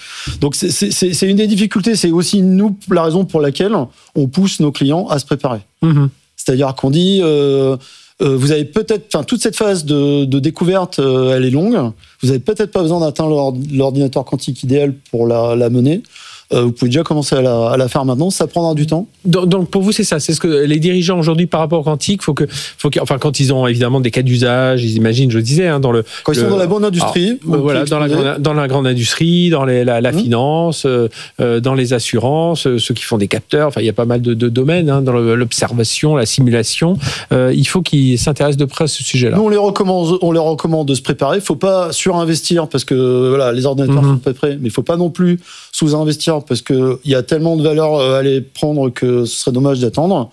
c'est une des difficultés. C'est aussi la raison pour laquelle on pousse nos clients à se préparer. C'est-à-dire qu'on dit, vous avez peut-être, toute cette phase de découverte, elle est longue. Vous avez peut-être pas besoin d'atteindre l'ordinateur quantique idéal pour la mener. Vous pouvez déjà commencer à la faire maintenant, ça prendra du temps. Donc pour vous, c'est ça, c'est ce que les dirigeants aujourd'hui par rapport au quantique, quand ils ont évidemment des cas d'usage, ils imaginent, je le disais, quand ils sont dans la grande industrie, dans la grande industrie, dans la finance, dans les assurances, ceux qui font des capteurs, il y a pas mal de domaines, dans l'observation, la simulation. Il faut qu'ils s'intéressent de près à ce sujet-là. Nous, on leur recommande de se préparer. Il faut pas surinvestir parce que les ordinateurs sont pas prêts, mais il faut pas non plus sous-investir parce qu'il y a tellement de valeur à les prendre que ce serait dommage d'attendre.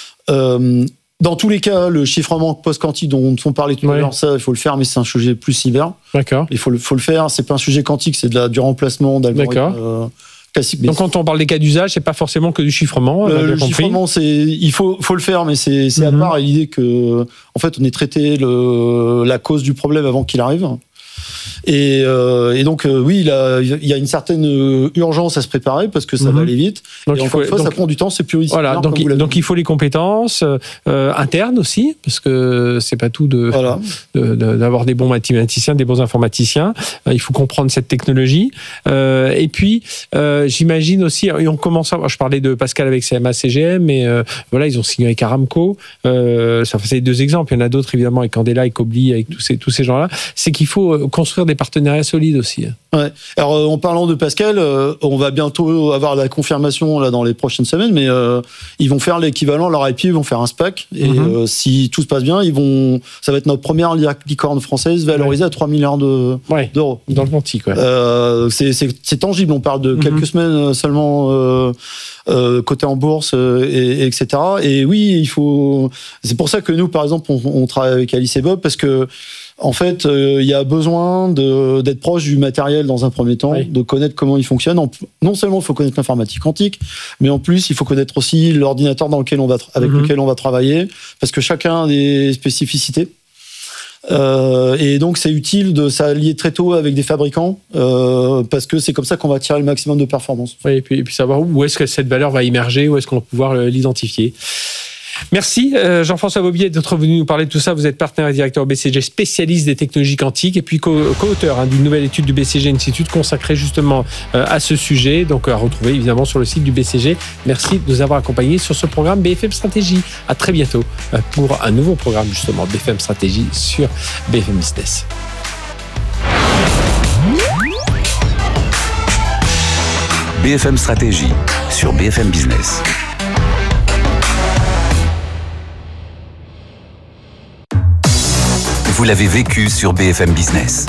Dans tous les cas, le chiffrement post-quantique dont on parlait tout à l'heure, ça, il faut le faire, mais c'est un sujet plus cyber. D'accord. Il faut le faire, c'est pas un sujet quantique, c'est du remplacement d'algorithmes classiques. Donc quand on parle des cas d'usage, c'est pas forcément que du chiffrement. Le chiffrement, il faut le faire, mais c'est à part l'idée que, en fait, on ait traité la cause du problème avant qu'il arrive. Et donc, oui, il y a une certaine urgence à se préparer parce que ça va aller vite. Donc, encore une fois, ça prend du temps, c'est pluridisciplinaire. Voilà, donc il faut les compétences internes aussi, parce que c'est pas tout d'avoir des bons mathématiciens, des bons informaticiens. Il faut comprendre cette technologie. Et puis, j'imagine aussi, et on commence je parlais de Pascal avec CMA-CGM, mais ils ont signé avec Aramco. Ça c'est 2 exemples. Il y en a d'autres, évidemment, avec Candela, avec Obli, avec tous ces gens-là. C'est qu'il faut construire construire des partenariats solides aussi. Ouais. Alors, en parlant de Pascal, on va bientôt avoir la confirmation là dans les prochaines semaines, mais ils vont faire l'équivalent, leur IP, ils vont faire un SPAC, et si tout se passe bien, ça va être notre première licorne française valorisée à 3 milliards d'euros. Dans le Ponty, quoi. C'est tangible, on parle de quelques semaines seulement coté en bourse, etc. Et oui, c'est pour ça que nous, par exemple, on travaille avec Alice et Bob, parce que en fait, il y a besoin d'être proche du matériel dans un premier temps, de connaître comment il fonctionne. Non seulement il faut connaître l'informatique quantique, mais en plus, il faut connaître aussi l'ordinateur lequel on va travailler, parce que chacun a des spécificités. Et donc, c'est utile de s'allier très tôt avec des fabricants, parce que c'est comme ça qu'on va tirer le maximum de performance. Oui, et puis savoir où est-ce que cette valeur va émerger, où est-ce qu'on va pouvoir l'identifier. Merci Jean-François Bobier d'être venu nous parler de tout ça. Vous êtes partenaire et directeur au BCG, spécialiste des technologies quantiques et puis co-auteur d'une nouvelle étude du BCG Institute consacrée justement à ce sujet, donc à retrouver évidemment sur le site du BCG. Merci de nous avoir accompagnés sur ce programme BFM Stratégie. À très bientôt pour un nouveau programme justement BFM Stratégie sur BFM Business. BFM Stratégie sur BFM Business. Vous l'avez vécu sur BFM Business.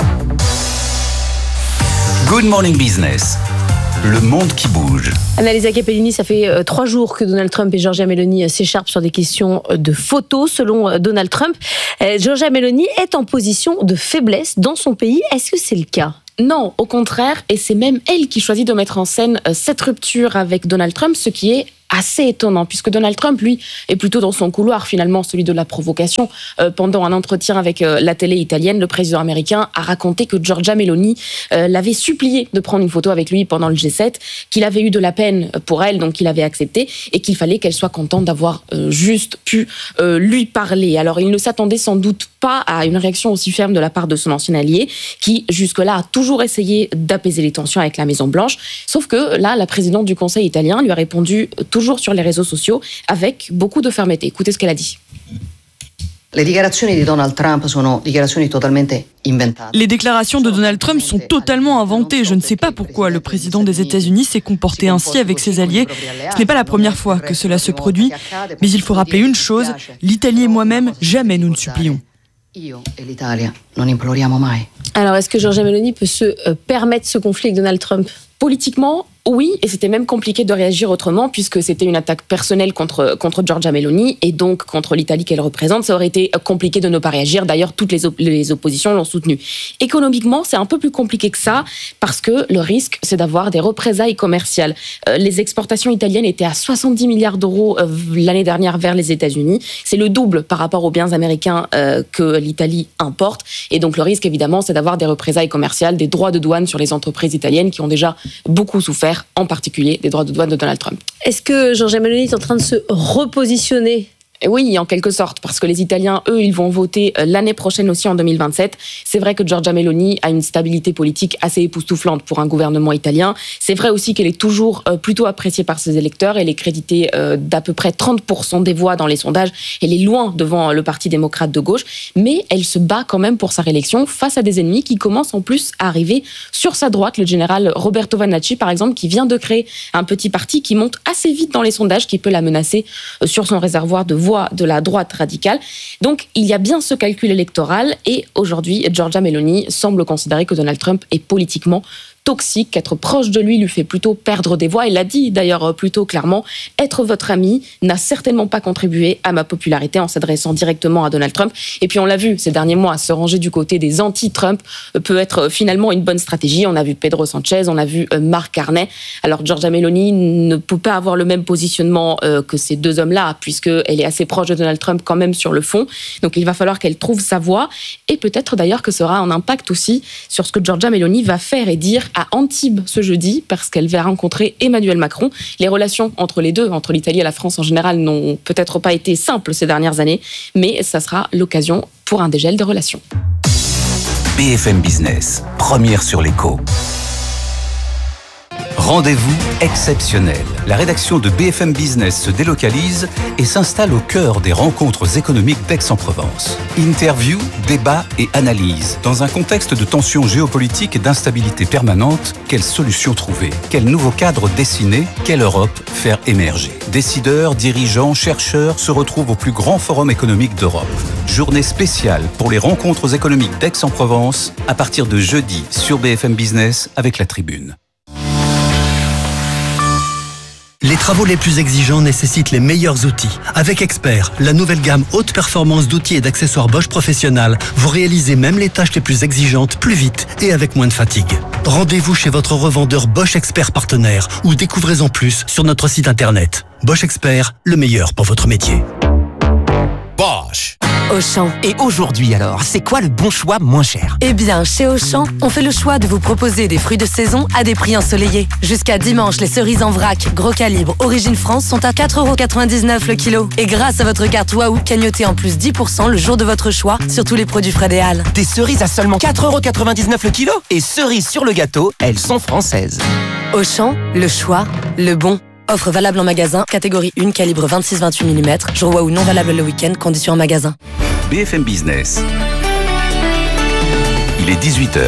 Good Morning Business. Le monde qui bouge. Annalisa Capellini, ça fait 3 jours que Donald Trump et Giorgia Meloni s'écharpent sur des questions de photos. Selon Donald Trump, Giorgia Meloni est en position de faiblesse dans son pays. Est-ce que c'est le cas ? Non, au contraire, et c'est même elle qui choisit de mettre en scène cette rupture avec Donald Trump, ce qui est assez étonnant, puisque Donald Trump, lui, est plutôt dans son couloir, finalement, celui de la provocation. Pendant un entretien avec la télé italienne, le président américain a raconté que Giorgia Meloni l'avait supplié de prendre une photo avec lui pendant le G7, qu'il avait eu de la peine pour elle, donc qu'il avait accepté, et qu'il fallait qu'elle soit contente d'avoir juste pu lui parler. Alors, il ne s'attendait sans doute pas à une réaction aussi ferme de la part de son ancien allié, qui, jusque-là, a toujours essayé d'apaiser les tensions avec la Maison-Blanche. Sauf que, là, la présidente du Conseil italien lui a répondu toujours sur les réseaux sociaux avec beaucoup de fermeté. Écoutez ce qu'elle a dit. Les déclarations de Donald Trump sont dichiarazioni totalmente inventate. Les déclarations de Donald Trump sont totalement inventées. Je ne sais pas pourquoi le président des États-Unis s'est comporté ainsi avec ses alliés. Ce n'est pas la première fois que cela se produit. Mais il faut rappeler une chose, l'Italie et moi-même, jamais nous ne supplions. Alors, est-ce que Giorgia Meloni peut se permettre ce conflit avec Donald Trump ? Politiquement, oui, et c'était même compliqué de réagir autrement puisque c'était une attaque personnelle contre Giorgia Meloni et donc contre l'Italie qu'elle représente. Ça aurait été compliqué de ne pas réagir. D'ailleurs, toutes les oppositions l'ont soutenue. Économiquement, c'est un peu plus compliqué que ça parce que le risque, c'est d'avoir des représailles commerciales. Les exportations italiennes étaient à 70 milliards d'euros l'année dernière vers les États-Unis. C'est le double par rapport aux biens américains que l'Italie importe. Et donc, le risque, évidemment, c'est d'avoir des représailles commerciales, des droits de douane sur les entreprises italiennes qui ont déjà beaucoup souffert, en particulier des droits de douane de Donald Trump. Est-ce que Giorgia Meloni est en train de se repositionner ? Oui, en quelque sorte, parce que les Italiens, eux, ils vont voter l'année prochaine aussi en 2027. C'est vrai que Giorgia Meloni a une stabilité politique assez époustouflante pour un gouvernement italien. C'est vrai aussi qu'elle est toujours plutôt appréciée par ses électeurs. Elle est créditée d'à peu près 30% des voix dans les sondages. Elle est loin devant le Parti démocrate de gauche, mais elle se bat quand même pour sa réélection face à des ennemis qui commencent en plus à arriver sur sa droite. Le général Roberto Vannacci, par exemple, qui vient de créer un petit parti qui monte assez vite dans les sondages, qui peut la menacer sur son réservoir de voix de la droite radicale. Donc, il y a bien ce calcul électoral et aujourd'hui, Giorgia Meloni semble considérer que Donald Trump est politiquement toxique, qu'être proche de lui fait plutôt perdre des voix. Il l'a dit d'ailleurs plutôt clairement, être votre ami n'a certainement pas contribué à ma popularité en s'adressant directement à Donald Trump. Et puis on l'a vu ces derniers mois, se ranger du côté des anti-Trump peut être finalement une bonne stratégie. On a vu Pedro Sanchez, on a vu Mark Carney. Alors Giorgia Meloni ne peut pas avoir le même positionnement que ces deux hommes-là, puisqu'elle est assez proche de Donald Trump quand même sur le fond. Donc il va falloir qu'elle trouve sa voie et peut-être d'ailleurs que ça aura un impact aussi sur ce que Giorgia Meloni va faire et dire à Antibes ce jeudi, parce qu'elle va rencontrer Emmanuel Macron. Les relations entre les deux, entre l'Italie et la France en général, n'ont peut-être pas été simples ces dernières années, mais ça sera l'occasion pour un dégel des relations. BFM Business, première sur l'écho. Rendez-vous exceptionnel. La rédaction de BFM Business se délocalise et s'installe au cœur des rencontres économiques d'Aix-en-Provence. Interview, débat et analyse. Dans un contexte de tensions géopolitiques et d'instabilité permanente, quelles solutions trouver? Quel nouveau cadre dessiner? Quelle Europe faire émerger? Décideurs, dirigeants, chercheurs se retrouvent au plus grand forum économique d'Europe. Journée spéciale pour les rencontres économiques d'Aix-en-Provence à partir de jeudi sur BFM Business avec La Tribune. Les travaux les plus exigeants nécessitent les meilleurs outils. Avec Expert, la nouvelle gamme haute performance d'outils et d'accessoires Bosch Professionnel, vous réalisez même les tâches les plus exigeantes plus vite et avec moins de fatigue. Rendez-vous chez votre revendeur Bosch Expert partenaire ou découvrez-en plus sur notre site internet. Bosch Expert, le meilleur pour votre métier. Bosch. Auchan. Et aujourd'hui alors, c'est quoi le bon choix moins cher? Eh bien, chez Auchan, on fait le choix de vous proposer des fruits de saison à des prix ensoleillés. Jusqu'à dimanche, les cerises en vrac, gros calibre, origine France sont à 4,99€ le kilo. Et grâce à votre carte Waouh, cagnotez en plus 10% le jour de votre choix sur tous les produits frais des Halles. Des cerises à seulement 4,99€ le kilo? Et cerises sur le gâteau, elles sont françaises. Auchan, le choix, le bon. Offre valable en magasin, catégorie 1, calibre 26-28 mm. Jour Waouh non valable le week-end, conditions en magasin. BFM Business. Il est 18h.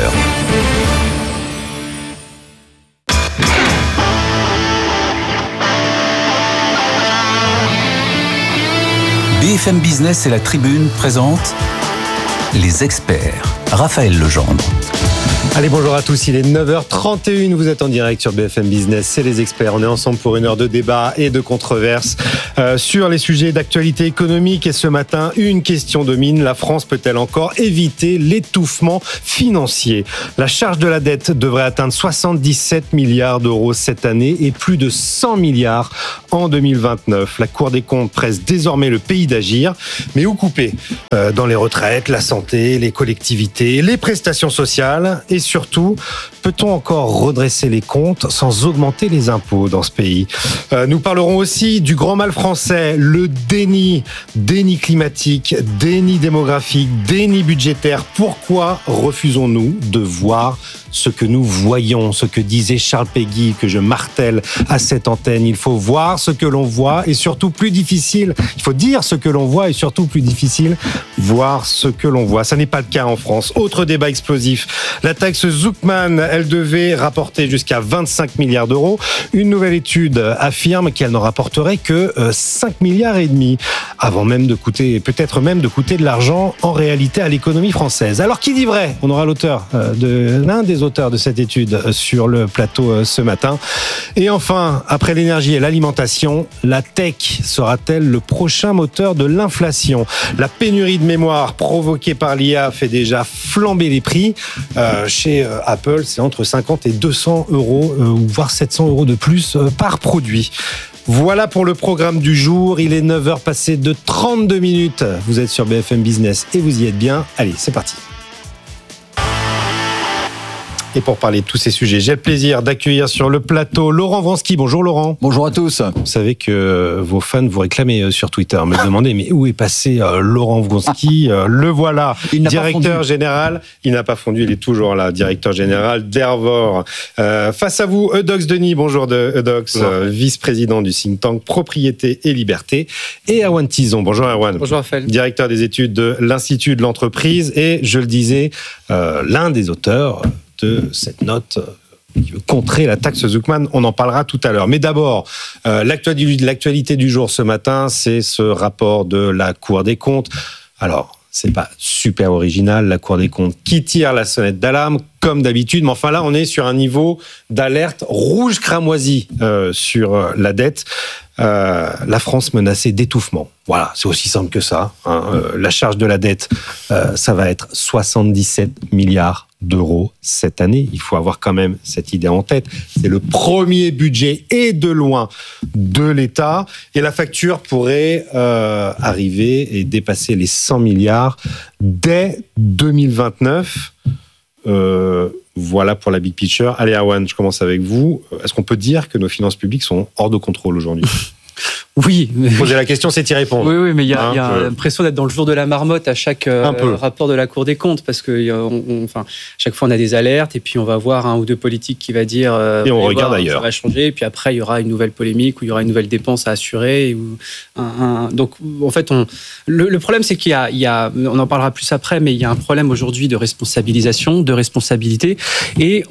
BFM Business et La Tribune présentent Les Experts. Raphaël Legendre. Allez, bonjour à tous, il est 9h31, vous êtes en direct sur BFM Business, c'est Les Experts. On est ensemble pour une heure de débat et de controverse sur les sujets d'actualité économique. Et ce matin, une question domine, la France peut-elle encore éviter l'étouffement financier? La charge de la dette devrait atteindre 77 milliards d'euros cette année et plus de 100 milliards en 2029. La Cour des comptes presse désormais le pays d'agir, mais où couper? Dans les retraites, la santé, les collectivités, les prestations sociales. Et surtout, peut-on encore redresser les comptes sans augmenter les impôts dans ce pays? Nous parlerons aussi du grand mal français, le déni climatique, déni démographique, déni budgétaire. Pourquoi refusons-nous de voir ce que nous voyons, ce que disait Charles Péguy, que je martèle à cette antenne? Il faut voir ce que l'on voit et surtout plus difficile. Il faut dire ce que l'on voit et surtout plus difficile, voir ce que l'on voit. Ça n'est pas le cas en France. Autre débat explosif. La taxe Zuckman, elle devait rapporter jusqu'à 25 milliards d'euros. Une nouvelle étude affirme qu'elle ne rapporterait que 5 milliards et demi, avant même de coûter, peut-être même de coûter de l'argent en réalité à l'économie française. Alors qui dit vrai? On aura l'un des auteurs de cette étude sur le plateau ce matin. Et enfin, après l'énergie et l'alimentation, la tech sera-t-elle le prochain moteur de l'inflation? La pénurie de mémoire provoquée par l'IA fait déjà flamber les prix. Chez Apple, c'est entre 50 et 200 euros, voire 700 euros de plus par produit. Voilà pour le programme du jour. Il est 9h passé de 32 minutes. Vous êtes sur BFM Business et vous y êtes bien. Allez, c'est parti. Et pour parler de tous ces sujets, j'ai le plaisir d'accueillir sur le plateau Laurent Wronski. Bonjour Laurent. Bonjour à tous. Vous savez que vos fans vous réclamaient sur Twitter, me demandaient mais où est passé Laurent Wronski? Le voilà, directeur général. Il n'a pas fondu, il est toujours là, directeur général d'Ervor. Face à vous, Eudox Denis. Bonjour Eudox, vice-président du think tank Propriété et Liberté. Et Erwan Tison. Bonjour Erwan. Bonjour Raphaël. Directeur des études de l'Institut de l'entreprise et, je le disais, l'un des auteurs de cette note qui veut contrer la taxe Zuckman. On en parlera tout à l'heure. Mais d'abord, l'actualité du jour ce matin, c'est ce rapport de la Cour des comptes. Alors, c'est pas super original, la Cour des comptes qui tire la sonnette d'alarme, comme d'habitude. Mais enfin là, on est sur un niveau d'alerte rouge cramoisi sur la dette. La France menacée d'étouffement. Voilà, c'est aussi simple que ça. La charge de la dette, ça va être 77 milliards d'euros cette année. Il faut avoir quand même cette idée en tête. C'est le premier budget et de loin de l'État. Et la facture pourrait arriver et dépasser les 100 milliards dès 2029. Voilà pour la big picture. Allez, Erwan, je commence avec vous. Est-ce qu'on peut dire que nos finances publiques sont hors de contrôle aujourd'hui? Oui. Poser la question, c'est y répondre. Oui, mais il y a l'impression d'être dans le jour de la marmotte à chaque rapport de la Cour des comptes, parce que chaque fois on a des alertes, et puis on va voir un ou deux politiques qui va dire et on regarde ailleurs. Ça va changer, et puis après il y aura une nouvelle polémique, ou il y aura une nouvelle dépense à assurer. Donc en fait, le problème c'est qu'il y a, on en parlera plus après, mais il y a un problème aujourd'hui de responsabilisation, de responsabilité, et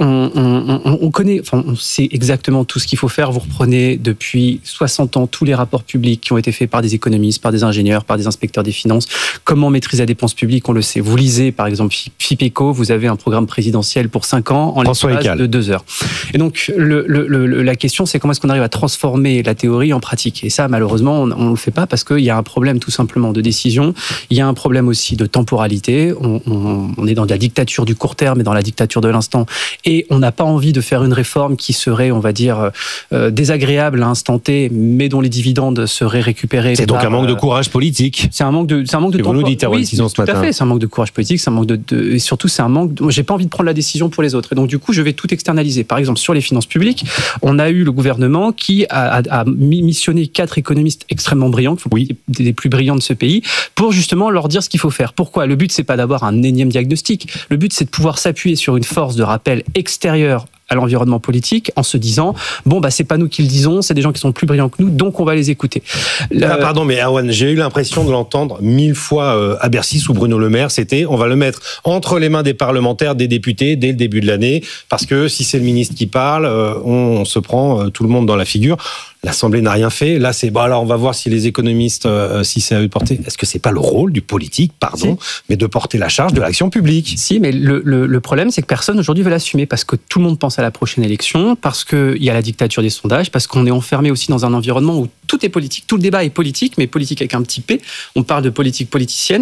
on connaît, on sait exactement tout ce qu'il faut faire. Vous reprenez depuis 60 ans tous les rapports publics qui ont été faits par des économistes, par des ingénieurs, par des inspecteurs des finances. Comment maîtriser la dépense publique, on le sait. Vous lisez, par exemple, FIPECO, vous avez un programme présidentiel pour 5 ans en l'espace de 2 heures. Et donc, la question, c'est comment est-ce qu'on arrive à transformer la théorie en pratique. Et ça, malheureusement, on ne le fait pas parce qu'il y a un problème tout simplement de décision. Il y a un problème aussi de temporalité. On est dans la dictature du court terme et dans la dictature de l'instant. Et on n'a pas envie de faire une réforme qui serait, on va dire, désagréable à instant T, mais dont les dividendes seraient récupérés. C'est donc un manque de courage politique. C'est un manque de vous nous dites, oui, ce matin. Tout à fait. C'est un manque de courage politique. C'est un manque et surtout, c'est un manque. J'ai pas envie de prendre la décision pour les autres. Et donc, du coup, je vais tout externaliser. Par exemple, sur les finances publiques, on a eu le gouvernement qui a missionné 4 économistes extrêmement brillants, des plus brillants de ce pays, pour justement leur dire ce qu'il faut faire. Pourquoi ? Le but, c'est pas d'avoir un énième diagnostic. Le but, c'est de pouvoir s'appuyer sur une force de rappel extérieure à l'environnement politique en se disant c'est pas nous qui le disons, c'est des gens qui sont plus brillants que nous, donc on va les écouter. Pardon, mais Erwan, j'ai eu l'impression de l'entendre 1000 fois à Bercy sous Bruno Le Maire. C'était on va le mettre entre les mains des parlementaires, des députés dès le début de l'année, parce que si c'est le ministre qui parle, on se prend tout le monde dans la figure. L'Assemblée n'a rien fait. Là, c'est alors on va voir si les économistes, si c'est à eux de porter. Est-ce que c'est pas le rôle du politique, mais de porter la charge de l'action publique ? Si, mais le problème, c'est que personne aujourd'hui veut l'assumer, parce que tout le monde pense à la prochaine élection, parce qu'il y a la dictature des sondages, parce qu'on est enfermé aussi dans un environnement où tout est politique, tout le débat est politique, mais politique avec un petit P. On parle de politique politicienne.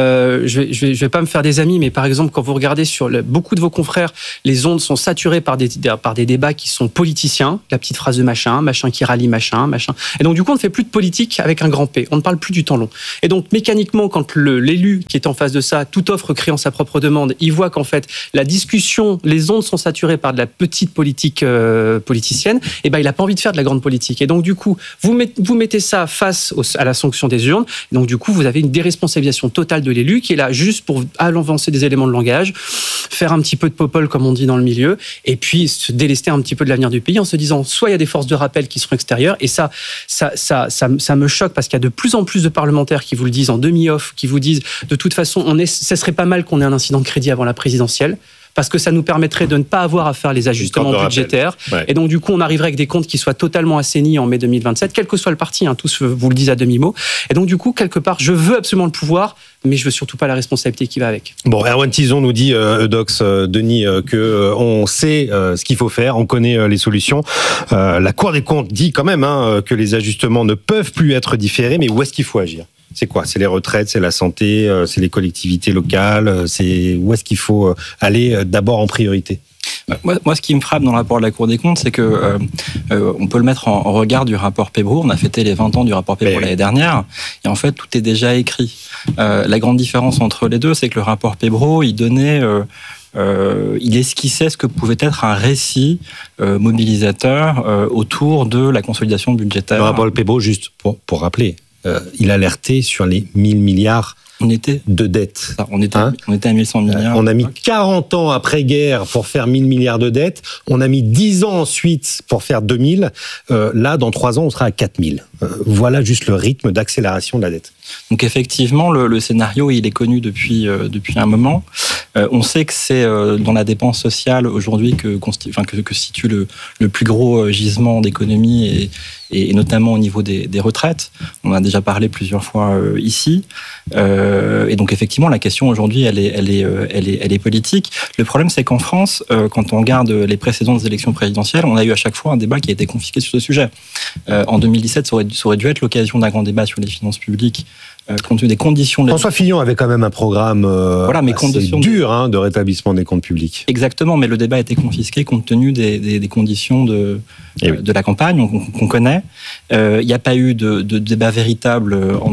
Je vais pas me faire des amis, mais par exemple, quand vous regardez sur beaucoup de vos confrères, les ondes sont saturées par des débats qui sont politiciens. La petite phrase de machin qui rallie machin. Et donc, du coup, on ne fait plus de politique avec un grand P. On ne parle plus du temps long. Et donc, mécaniquement, quand l'élu qui est en face de ça, toute offre créant sa propre demande, il voit qu'en fait, la discussion, les ondes sont saturées par de la petite politique politicienne, et il n'a pas envie de faire de la grande politique. Et donc, du coup, vous mettez ça face à la sanction des urnes. Et donc, du coup, vous avez une déresponsabilisation totale de l'élu qui est là juste pour avancer des éléments de langage, faire un petit peu de popole, comme on dit dans le milieu, et puis se délester un petit peu de l'avenir du pays en se disant, soit il y a des forces de rappel qui seront extérieures, et ça me choque, parce qu'il y a de plus en plus de parlementaires qui vous le disent en demi-off, qui vous disent, de toute façon, ça serait pas mal qu'on ait un incident de crédit avant la présidentielle, parce que ça nous permettrait de ne pas avoir à faire les ajustements budgétaires. Ouais. Et donc, du coup, on arriverait avec des comptes qui soient totalement assainis en mai 2027, quel que soit le parti, tous vous le disent à demi-mot. Et donc, du coup, quelque part, je veux absolument le pouvoir, mais je veux surtout pas la responsabilité qui va avec. Bon, Erwan Tison nous dit, Eudox, Denis, que on sait ce qu'il faut faire, on connaît les solutions. La Cour des comptes dit quand même que les ajustements ne peuvent plus être différés, mais où est-ce qu'il faut agir ? C'est quoi ? C'est les retraites, c'est la santé, c'est les collectivités locales, c'est où est-ce qu'il faut aller d'abord en priorité ? Moi, ce qui me frappe dans le rapport de la Cour des comptes, c'est que on peut le mettre en regard du rapport Pébroux. On a fêté les 20 ans du rapport Pébroux l'année dernière, et en fait, tout est déjà écrit. La grande différence entre les deux, c'est que le rapport Pébroux, il donnait... il esquissait ce que pouvait être un récit mobilisateur autour de la consolidation budgétaire. Le rapport Pébroux, juste pour rappeler, il alertait sur les 1000 milliards de dettes. On était à 1100 milliards. On a mis 40 ans après-guerre pour faire 1000 milliards de dettes. On a mis 10 ans ensuite pour faire 2000. Là, dans 3 ans, on sera à 4000. Voilà juste le rythme d'accélération de la dette. Donc effectivement, le scénario, il est connu depuis un moment. On sait que c'est dans la dépense sociale aujourd'hui que situe le plus gros gisement d'économie, et notamment au niveau des retraites. On en a déjà parlé plusieurs fois ici. Et donc effectivement, la question aujourd'hui, elle est politique. Le problème, c'est qu'en France, quand on regarde les précédentes élections présidentielles, on a eu à chaque fois un débat qui a été confisqué sur ce sujet. En 2017, ça aurait dû être l'occasion d'un grand débat sur les finances publiques, compte tenu des conditions... François Fillon avait quand même un programme assez dur de rétablissement des comptes publics. Exactement, mais le débat a été confisqué compte tenu des conditions de la campagne qu'on connaît. Il n'y a pas eu de débat véritable en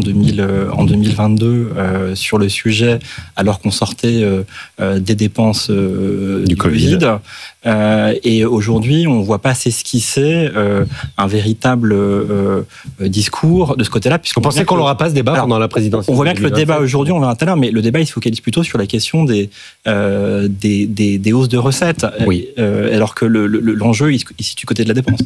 2022 sur le sujet, alors qu'on sortait des dépenses du Covid. Et aujourd'hui, on ne voit pas s'esquisser un véritable discours de ce côté-là. Vous pensez qu'on n'aura pas ce débat pendant la présidentielle? On voit bien que le débat aujourd'hui, on verra tout à l'heure, mais le débat il se focalise plutôt sur la question des hausses de recettes, alors que l'enjeu il se situe du côté de la dépense.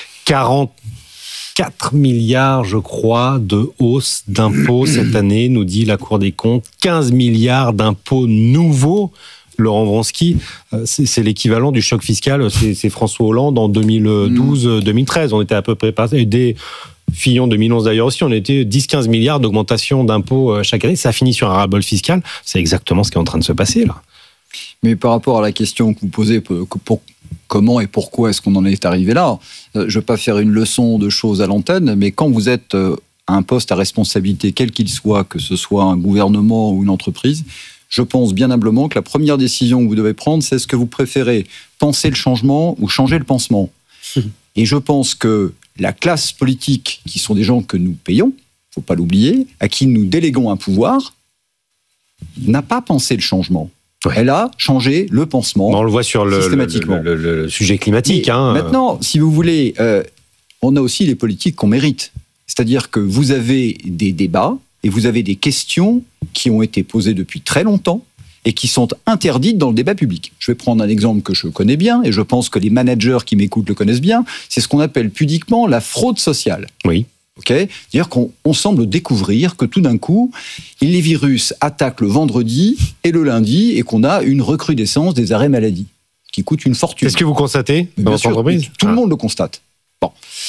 44 milliards, je crois, de hausse d'impôts cette année, nous dit la Cour des comptes. 15 milliards d'impôts nouveaux. Laurent Vronsky, c'est l'équivalent du choc fiscal, c'est François Hollande en 2012-2013. On était à peu près passé. Des Fillon 2011 d'ailleurs aussi, on était 10-15 milliards d'augmentation d'impôts chaque année. Ça finit sur un ras-le-bol fiscal. C'est exactement ce qui est en train de se passer là. Mais par rapport à la question que vous posez, comment et pourquoi est-ce qu'on en est arrivé là, je ne veux pas faire une leçon de choses à l'antenne, mais quand vous êtes à un poste à responsabilité, quel qu'il soit, que ce soit un gouvernement ou une entreprise, je pense bien humblement que la première décision que vous devez prendre, c'est est-ce que vous préférez penser le changement ou changer le pansement. Et je pense que la classe politique, qui sont des gens que nous payons, il ne faut pas l'oublier, à qui nous déléguons un pouvoir, n'a pas pensé le changement. Elle a changé le pansement. On le voit sur le sujet climatique. Maintenant, si vous voulez, on a aussi les politiques qu'on mérite. C'est-à-dire que vous avez des débats et vous avez des questions qui ont été posées depuis très longtemps et qui sont interdites dans le débat public. Je vais prendre un exemple que je connais bien, et je pense que les managers qui m'écoutent le connaissent bien, c'est ce qu'on appelle pudiquement la fraude sociale. Oui. C'est-à-dire qu'on semble découvrir que tout d'un coup, les virus attaquent le vendredi et le lundi, et qu'on a une recrudescence des arrêts maladie, qui coûte une fortune. Est-ce que vous constatez dans votre entreprise ? Tout le monde le constate. Bon.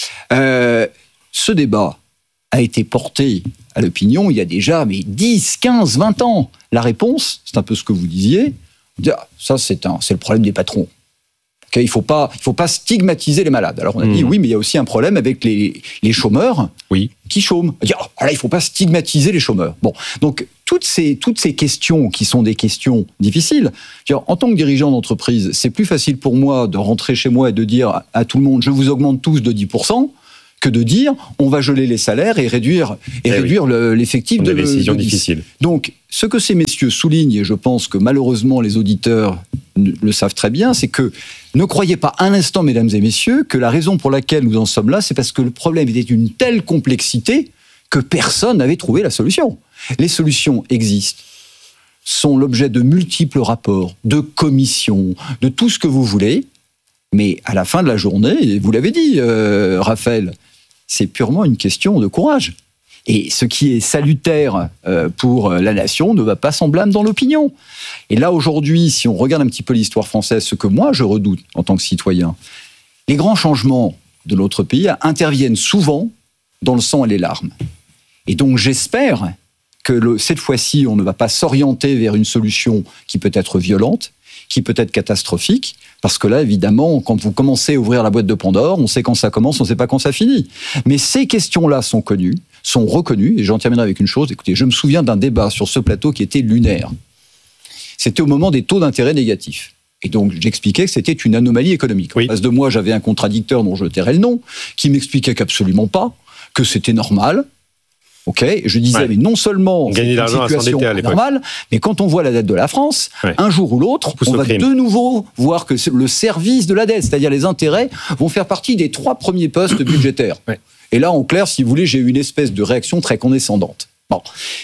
Ce débat a été porté à l'opinion il y a déjà 10, 15, 20 ans. La réponse, c'est un peu ce que vous disiez. Ça, c'est le problème des patrons. Il ne faut pas stigmatiser les malades. Alors on a dit oui, mais il y a aussi un problème avec les chômeurs qui chôment. Il ne faut pas stigmatiser les chômeurs. Bon, donc toutes ces questions qui sont des questions difficiles. En tant que dirigeant d'entreprise, c'est plus facile pour moi de rentrer chez moi et de dire à tout le monde je vous augmente tous de 10%. Que de dire on va geler les salaires et réduire l'effectif de décisions difficiles. Donc, ce que ces messieurs soulignent, et je pense que malheureusement les auditeurs le savent très bien, c'est que ne croyez pas un instant, mesdames et messieurs, que la raison pour laquelle nous en sommes là, c'est parce que le problème était d'une telle complexité que personne n'avait trouvé la solution. Les solutions existent, sont l'objet de multiples rapports, de commissions, de tout ce que vous voulez, mais à la fin de la journée, vous l'avez dit, Raphaël, c'est purement une question de courage. Et ce qui est salutaire pour la nation ne va pas sans blâme dans l'opinion. Et là, aujourd'hui, si on regarde un petit peu l'histoire française, ce que moi je redoute en tant que citoyen, les grands changements de notre pays interviennent souvent dans le sang et les larmes. Et donc j'espère que cette fois-ci, on ne va pas s'orienter vers une solution qui peut être violente, qui peut être catastrophique, parce que là, évidemment, quand vous commencez à ouvrir la boîte de Pandore, on sait quand ça commence, on ne sait pas quand ça finit. Mais ces questions-là sont connues, sont reconnues, et j'en terminerai avec une chose. Écoutez, je me souviens d'un débat sur ce plateau qui était lunaire. C'était au moment des taux d'intérêt négatifs. Et donc, j'expliquais que c'était une anomalie économique. En face de moi, j'avais un contradicteur dont je tairai le nom, qui m'expliquait qu'absolument pas, que c'était normal. Et je disais, mais non seulement c'est une situation normale, mais quand on voit la dette de la France, un jour ou l'autre, on va de nouveau voir que le service de la dette, c'est-à-dire les intérêts, vont faire partie des 3 premiers postes budgétaires. Et là, en clair, si vous voulez, j'ai eu une espèce de réaction très condescendante. Bon.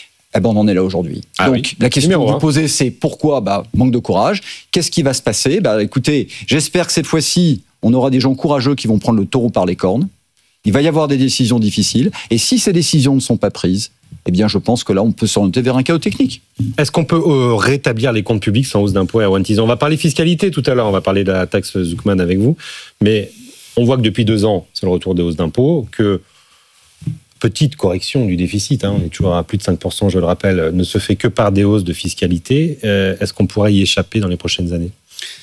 On en est là aujourd'hui. Donc, la question que vous posez, c'est pourquoi ? Manque de courage. Qu'est-ce qui va se passer ? Écoutez, j'espère que cette fois-ci, on aura des gens courageux qui vont prendre le taureau par les cornes. Il va y avoir des décisions difficiles. Et si ces décisions ne sont pas prises, je pense que là, on peut s'orienter vers un chaos technique. Est-ce qu'on peut rétablir les comptes publics sans hausse d'impôts et Erwan Tizan ? On va parler fiscalité tout à l'heure, on va parler de la taxe Zuckman avec vous. Mais on voit que depuis 2 ans, c'est le retour des hausses d'impôts, que petite correction du déficit, on est toujours à plus de 5%, je le rappelle, ne se fait que par des hausses de fiscalité. Est-ce qu'on pourrait y échapper dans les prochaines années ?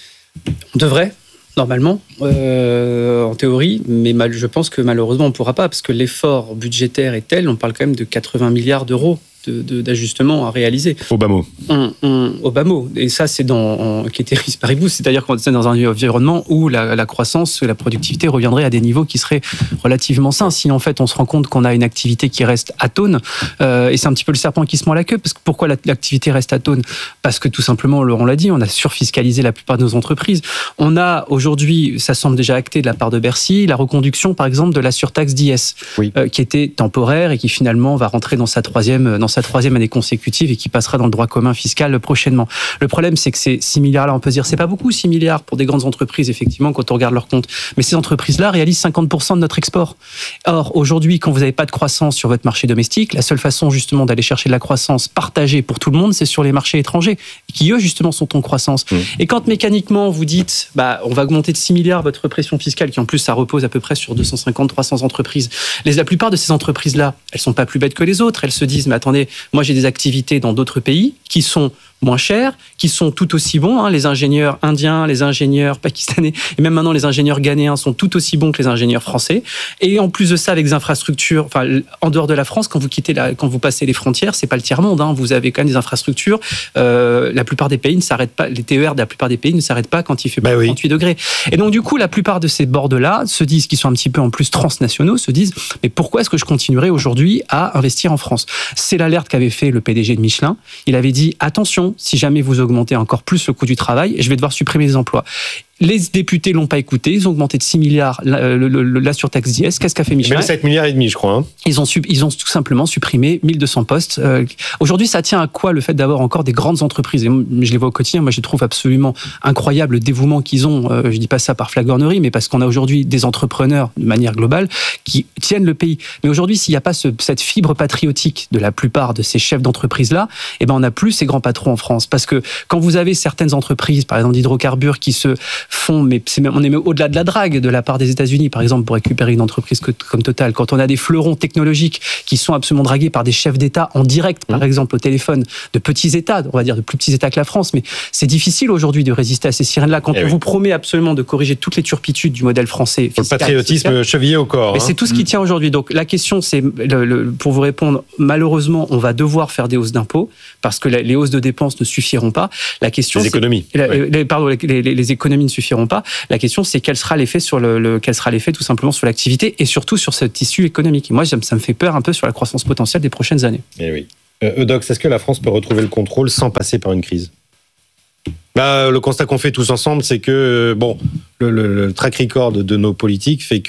On devrait. Normalement, en théorie, mais je pense que malheureusement on ne pourra pas, parce que l'effort budgétaire est tel, on parle quand même de 80 milliards d'euros d'ajustement à réaliser. Au bas mot. Au bas mot. Et ça, c'est qui était risque paribus, c'est-à-dire qu'on est dans un environnement où la croissance, la productivité reviendrait à des niveaux qui seraient relativement sains. Si en fait on se rend compte qu'on a une activité qui reste atone, et c'est un petit peu le serpent qui se mord la queue, parce que pourquoi l'activité reste atone ? Parce que tout simplement, on l'a dit, on a surfiscalisé la plupart de nos entreprises. On a aujourd'hui, ça semble déjà acté de la part de Bercy, la reconduction par exemple de la surtaxe d'IS, qui était temporaire et qui finalement va rentrer dans sa troisième année consécutive et qui passera dans le droit commun fiscal prochainement. Le problème, c'est que ces 6 milliards-là, on peut se dire, c'est pas beaucoup 6 milliards pour des grandes entreprises, effectivement, quand on regarde leurs comptes. Mais ces entreprises-là réalisent 50% de notre export. Or, aujourd'hui, quand vous n'avez pas de croissance sur votre marché domestique, la seule façon justement d'aller chercher de la croissance partagée pour tout le monde, c'est sur les marchés étrangers, qui eux justement sont en croissance. Et quand mécaniquement vous dites, on va augmenter de 6 milliards votre pression fiscale, qui en plus ça repose à peu près sur 250-300 entreprises, la plupart de ces entreprises-là, elles sont pas plus bêtes que les autres. Elles se disent, mais attendez, moi j'ai des activités dans d'autres pays qui sont moins chers, qui sont tout aussi bons. Les ingénieurs indiens, les ingénieurs pakistanais, et même maintenant les ingénieurs ghanéens sont tout aussi bons que les ingénieurs français. Et en plus de ça, avec des infrastructures, en dehors de la France, quand vous passez les frontières, c'est pas le tiers-monde. Vous avez quand même des infrastructures. La plupart des pays ne s'arrêtent pas. Les TER de la plupart des pays ne s'arrêtent pas quand il fait 38 degrés. Et donc du coup, la plupart de ces bords-là se disent, qui sont un petit peu en plus transnationaux, se disent, mais pourquoi est-ce que je continuerai aujourd'hui à investir en France ? C'est l'alerte qu'avait fait le PDG de Michelin. Il avait dit, attention, si jamais vous augmentez encore plus le coût du travail, je vais devoir supprimer les emplois. Les députés l'ont pas écouté, ils ont augmenté de 6 milliards la surtaxe d'IS. Qu'est-ce qu'a fait Michelin ? 7 milliards et demi, je crois. Ils ont tout simplement supprimé 1200 postes. Aujourd'hui, ça tient à quoi le fait d'avoir encore des grandes entreprises ? Et je les vois au quotidien, moi je trouve absolument incroyable le dévouement qu'ils ont. Je dis pas ça par flagornerie, mais parce qu'on a aujourd'hui des entrepreneurs de manière globale qui tiennent le pays. Mais aujourd'hui, s'il n'y a pas cette fibre patriotique de la plupart de ces chefs d'entreprise-là, on n'a plus ces grands patrons en France. Parce que quand vous avez certaines entreprises, par exemple d'hydrocarbures, qui se font, mais on est même au-delà de la drague de la part des États-Unis, par exemple, pour récupérer une entreprise comme Total. Quand on a des fleurons technologiques qui sont absolument dragués par des chefs d'État en direct, par exemple au téléphone, de petits États, on va dire de plus petits États que la France, mais c'est difficile aujourd'hui de résister à ces sirènes-là quand on vous promet absolument de corriger toutes les turpitudes du modèle français. Le patriotisme chevillé au corps. Mais c'est tout ce qui tient aujourd'hui. Donc la question, c'est, pour vous répondre, malheureusement, on va devoir faire des hausses d'impôts parce que les hausses de dépenses ne suffiront pas. La question, les économies. Les économies ne suffiront pas. La question, c'est quel sera l'effet tout simplement sur l'activité et surtout sur ce tissu économique. Et moi, ça me fait peur un peu sur la croissance potentielle des prochaines années. Eh oui. Eudox, est-ce que la France peut retrouver le contrôle sans passer par une crise ? Le constat qu'on fait tous ensemble, c'est que le track record de nos politiques fait